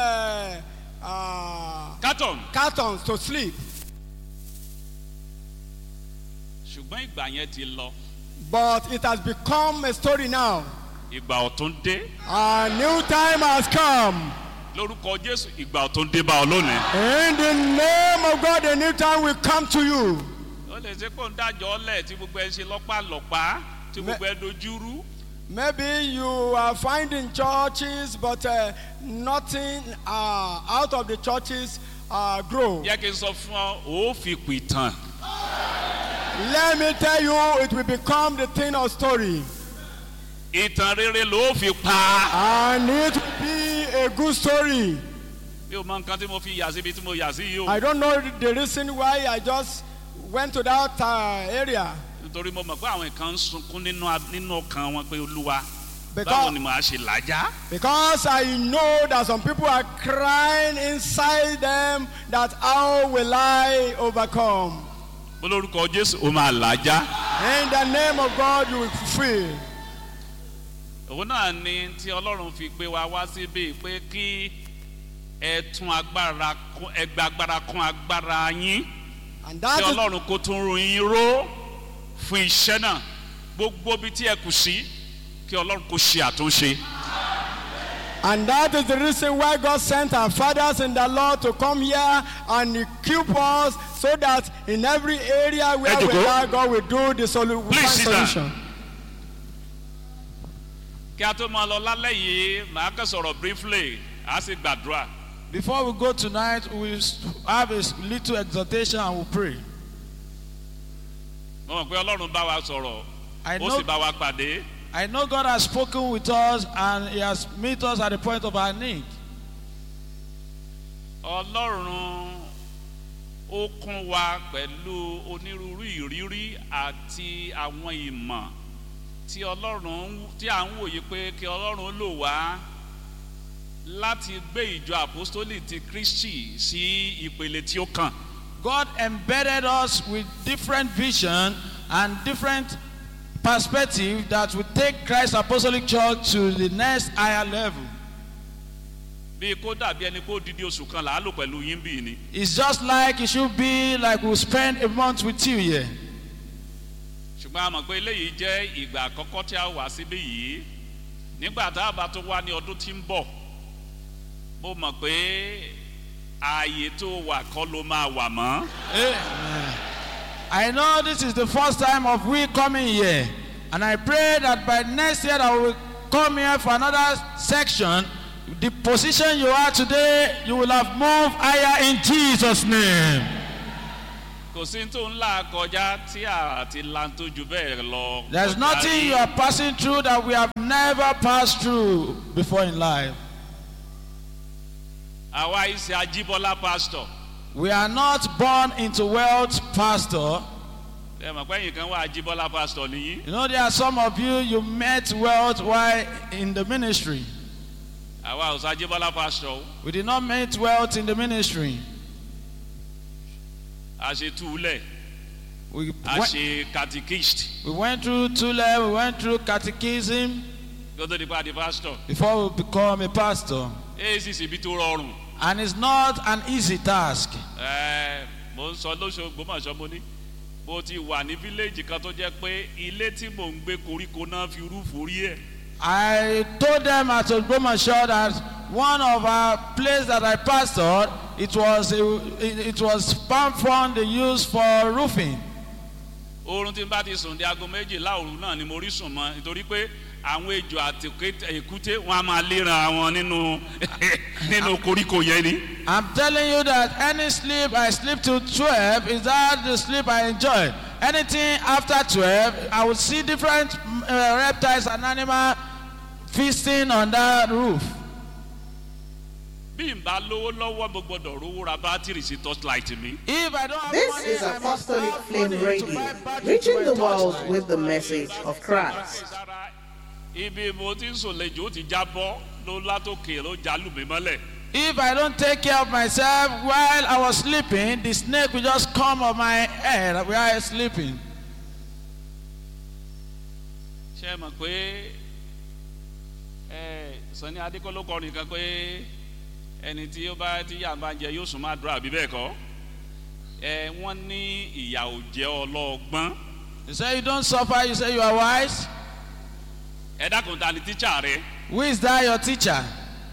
carton. cartons to sleep. ṣùgbọ́n ìgbà yẹn ti lọ. But it has become a story now. ìgbà ọ̀tún dé. A new time has come. lórúkọ jésù ìgbà ọ̀tún dé bá ọ lónìí. In the name of God, a new time will come to you. ó lè ṣe pé ó ń dájọ́ ọ̀lẹ̀ tí gbogbo ẹ ṣe lọ́pàlọ́pàá tí gbogbo ẹ dojúrú. Maybe you are finding churches, but nothing out of the churches grow. jẹ́ kí n sọ fún ọ ó fi pìtàn. Let me tell you, it will become the thing of story. ìtàn rere ló fi pa. And it will be a good story. bí o mọ nǹkan tí mo fi yà síbi tí mo yà sí yìí o. I don't know the reason why I just went to that area. nítorí mo mọ̀ pé àwọn kan ń sunkún nínú ọkàn wọn pé olúwa báwo Because, ni màá ṣe làjá. because I know that some people are crying inside them that how will I overcome? olórúkọ jésù ó máa làjá. In the name of God, you will fulfill. òun náà ni tí ọlọ́run fi gbé wa wá síbí pé kí ẹ tún agbára kún ẹ gba agbára kún agbára yín And kí that is, ọlọ́run kó tún ru yín ró fún iṣẹ́ náà gbogbo bí tí ẹ kù sí kí ọlọ́run kó ṣe àtúnṣe. and that is the reason why God sent our fathers in the Lord to come here and equip us so that in every area where we Ejoko. are, God will do the Please sit down. solution. kí a tó máa lọ lálẹ́ yìí màá kàn sọ̀rọ̀ briefly a sì gbàdúrà. Before we go tonight, we will have a little exhortation and we'll pray. mo mọ̀ pé ọlọ́run bá wa sọ̀rọ̀ I ó know, sì bá wa pàdé. I know God has spoken with us and He has met us at the point of our need. ọlọ́run ó kún wa pẹ̀lú onírúurú ìrírí àti àwọn ìmọ̀ tí ọlọ́run tí à ń wòye pé kí ọlọ́run lò wá láti gbé ìjọ àpọ́stólì ti kristi sí ìpele tí ó kàn. God embedded us with different vision and different perspective that will take Christ Apostolic Church to the next higher level. bí kó dàbí ẹni kó dídí oṣù kan là á lò pẹ̀lú yín bí ni. It's just like it should be like we'll spend a month with you here. ṣùgbọ́n a mọ̀ pé eléyìí jẹ́ ìgbà àkọ́kọ́ tí a wà síbí yìí nígbà tá a bá tó wá ní ọdún tí ń bọ̀ mo mọ̀ pé ààyè tó wà kọ́ ló máa wà mọ́. Amen. I know this is the first time of we coming here, and I pray that by next year that we will come here for another section. The position you are today, you will have moved higher in Jesus' name. kò sí tó ń là kọjá tí àti lanto jù bẹ́ẹ̀ lọ. There's nothing you are passing through that we have never passed through before in life. àwa ìṣe Ajíbọ́lá pastor. We are not born into wealth, pastor. ẹ mọ̀ pé ẹ̀yin kan wà Ajíbọ́lá pastor nìyí. You know, there are some of you met wealth while in the ministry. àwa ò sọ Ajíbọ́lá pastor. We did not meet wealth in the ministry. a ṣe túlẹ̀. We a went, ṣe catechist. we went through Tule, we went through catechism kó tó di pa di pastor. before we become a pastor. èyí sì ṣe ibi tó rọrùn. And it's not an easy task. mo ń sọ lóṣogbo mọ̀ṣọ́ mo ní mo ti wà ní fíléèjì kan tó jẹ́ pé ilé tí mò ń gbé koríko náà fi rúfù rí ẹ̀. I told them at Ogbomoso that one of our places that I pastored, it was palm frond they used for roofing. oorun tí n bá ti sùn di aago méjìlá òru náà ni mo rí sùn mọ́ nítorí pé àwọn ejò àti èkúté wọn a máa léra wọn nínú koríko yẹn ni. I'm telling you that any sleep I sleep till 12 is that the sleep I enjoy. Anything after 12, I will see different reptiles and animals feasting on that roof. bí n bá lówó lọ́wọ́ mo gbọ́dọ̀ rówó ra bátìrì sí torchlight mi. If I don't have This money, is I must Apostolic have Flame money to Radio, buy battery reaching to the a world torchlight. with the message of Christ. ibi mo ti ń sùn lejò ó ti jábọ́ ló látòkè ló jálù mí mọ́lẹ̀. If I don't take care of myself while I was sleeping, the snake will just come on my head while I was sleeping. ṣé ẹ mọ̀ pé Sani Adékọ́ló kọrin kan pé ẹni tí ó bá ti yà máa jẹ yóò sùn máa dúrà bí bẹ́ẹ̀ kọ́ wọ́n ní ìyà ò jẹ́ ọlọ́gbọ́n. You say you don't suffer, you say you are wise. ẹ dákun ta ni tíṣà rẹ. Who is that your teacher?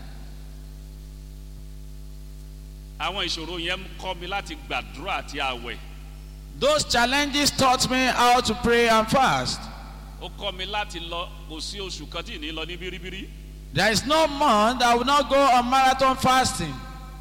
àwọn ìṣòro yẹn kọ́ mi láti gbàdúrà àti àwẹ̀. Those challenges taught me how to pray and fast. ó kọ́ mi láti lọ kò sí oṣù kan tí ì ní lọ ní bíríbírí. There is no month that will not go on marathon fasting.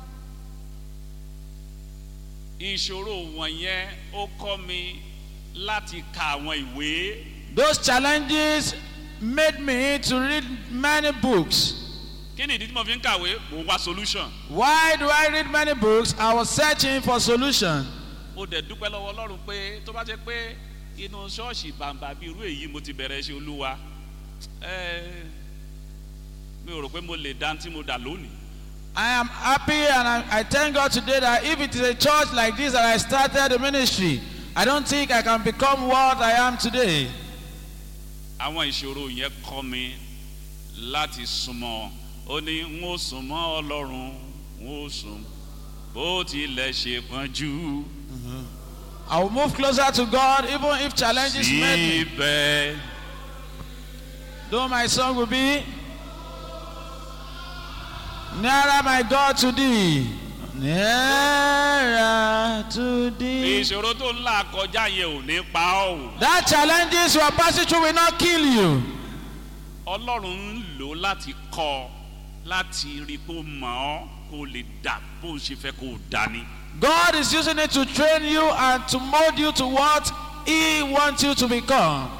ìṣòro wọ̀nyẹn ó kọ́ mi láti ka àwọn ìwé. Those challenges made me to read many books. kí ni ìdí tí mo fi ń kàwé mo wá solution. Why do I read many books? I was searching for solution. mo dẹ̀ dúpẹ́ lọ́wọ́ Ọlọ́run pé tó bá jẹ́ pé inú ṣọ́ọ̀ṣì bàǹbà bíi irú èyí mo ti bẹ̀rẹ̀ ṣe Olúwa mi ò rò pé mo lè dá tí mo dà lónìí. I am happy and I thank God today that if it is a church like this that I started the ministry, I don't think I can become what I am today. àwọn ìṣòro yẹn kọ́ mi láti súnmọ́ ó ní n ó súnmọ́ Ọlọ́run n ó sùn bó tilẹ̀ ṣe pọ́njú. I will move closer to God even if challenges met me. síbẹ̀ Though my song will be nearer my God to thee, nearer to thee. ìṣòro tó ń là kọjá yẹn ò ní pa ọ́ o. That challenges you are passing through will not kill you. Ọlọ́run ń lò láti kọ́ láti rí kó mọ̀ ọ́ kó lè dà bó ṣe fẹ́ kó dání. God is using it to train you and to mold you to what He wants you to become.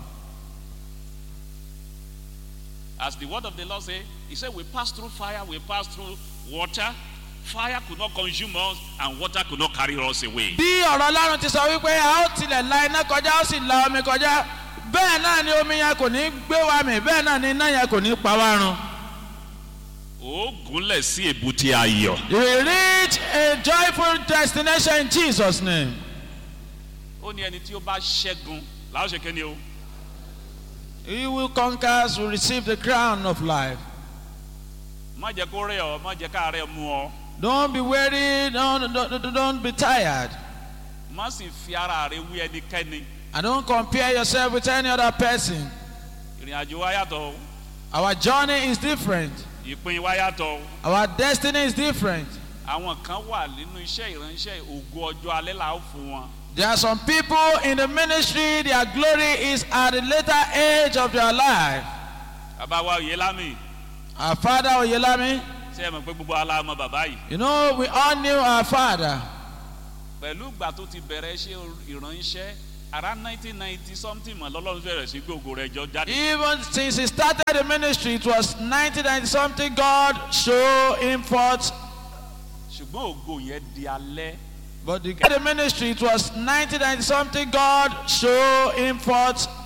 As the word of the Lord say, He said, we pass through fire, we pass through water. Fire could not consume us, and water could not carry us away. Bí ọ̀rọ̀ Ọlọ́run ti sọ wípé a ó tilẹ̀ la iná kọjá ó sì la omi kọjá bẹ́ẹ̀ náà ni omi yẹn kò ní gbé wa mì bẹ́ẹ̀ náà ni iná yẹn kò ní pa wá run. Ó gúnlẹ̀ sí èbúté ayọ̀. You will reach a joyful destination in Jesus' name. Ó ní ẹni tí ó bá ṣẹ́gun láwọn ṣe kéde o. He who conquers will receive the crown of life. Má jẹ́ kó rẹ̀ ọ́, má jẹ́ ká rẹ̀ mú ọ. Don't be weary, don't be tired. Má sì fi ara rẹ̀ wí ẹnikẹ́ni. And don't compare yourself with any other person. Ìrìn àjò wa yàtọ̀ o. Our journey is different. Ìpín wa yàtọ̀ o. Our destiny is different. Àwọn kan wà nínú iṣẹ́ ìránṣẹ́ ògo ọjọ́ alẹ́ là ó fún wọn. There are some people in the ministry, their glory is at the later age of their life. Bàbá wa Oyèlámì. Our father Oyèlámì, Ṣé ẹ mọ̀ pé gbogbo ala mọ̀ bàbá yìí? you know, we all knew our father. pẹ̀lú ìgbà tó ti bẹ̀rẹ̀ ṣe ìránṣẹ́ around 1990 something mọ̀ lọ́lọ́run bẹ̀rẹ̀ sí gbogbo rẹ̀ jọ jáde. Even since he started the ministry, it was 1990 something. God showed him forth. ṣùgbọ́n ògo yẹn di alẹ́. But the ministry, it was 1990 something. God showed him forth.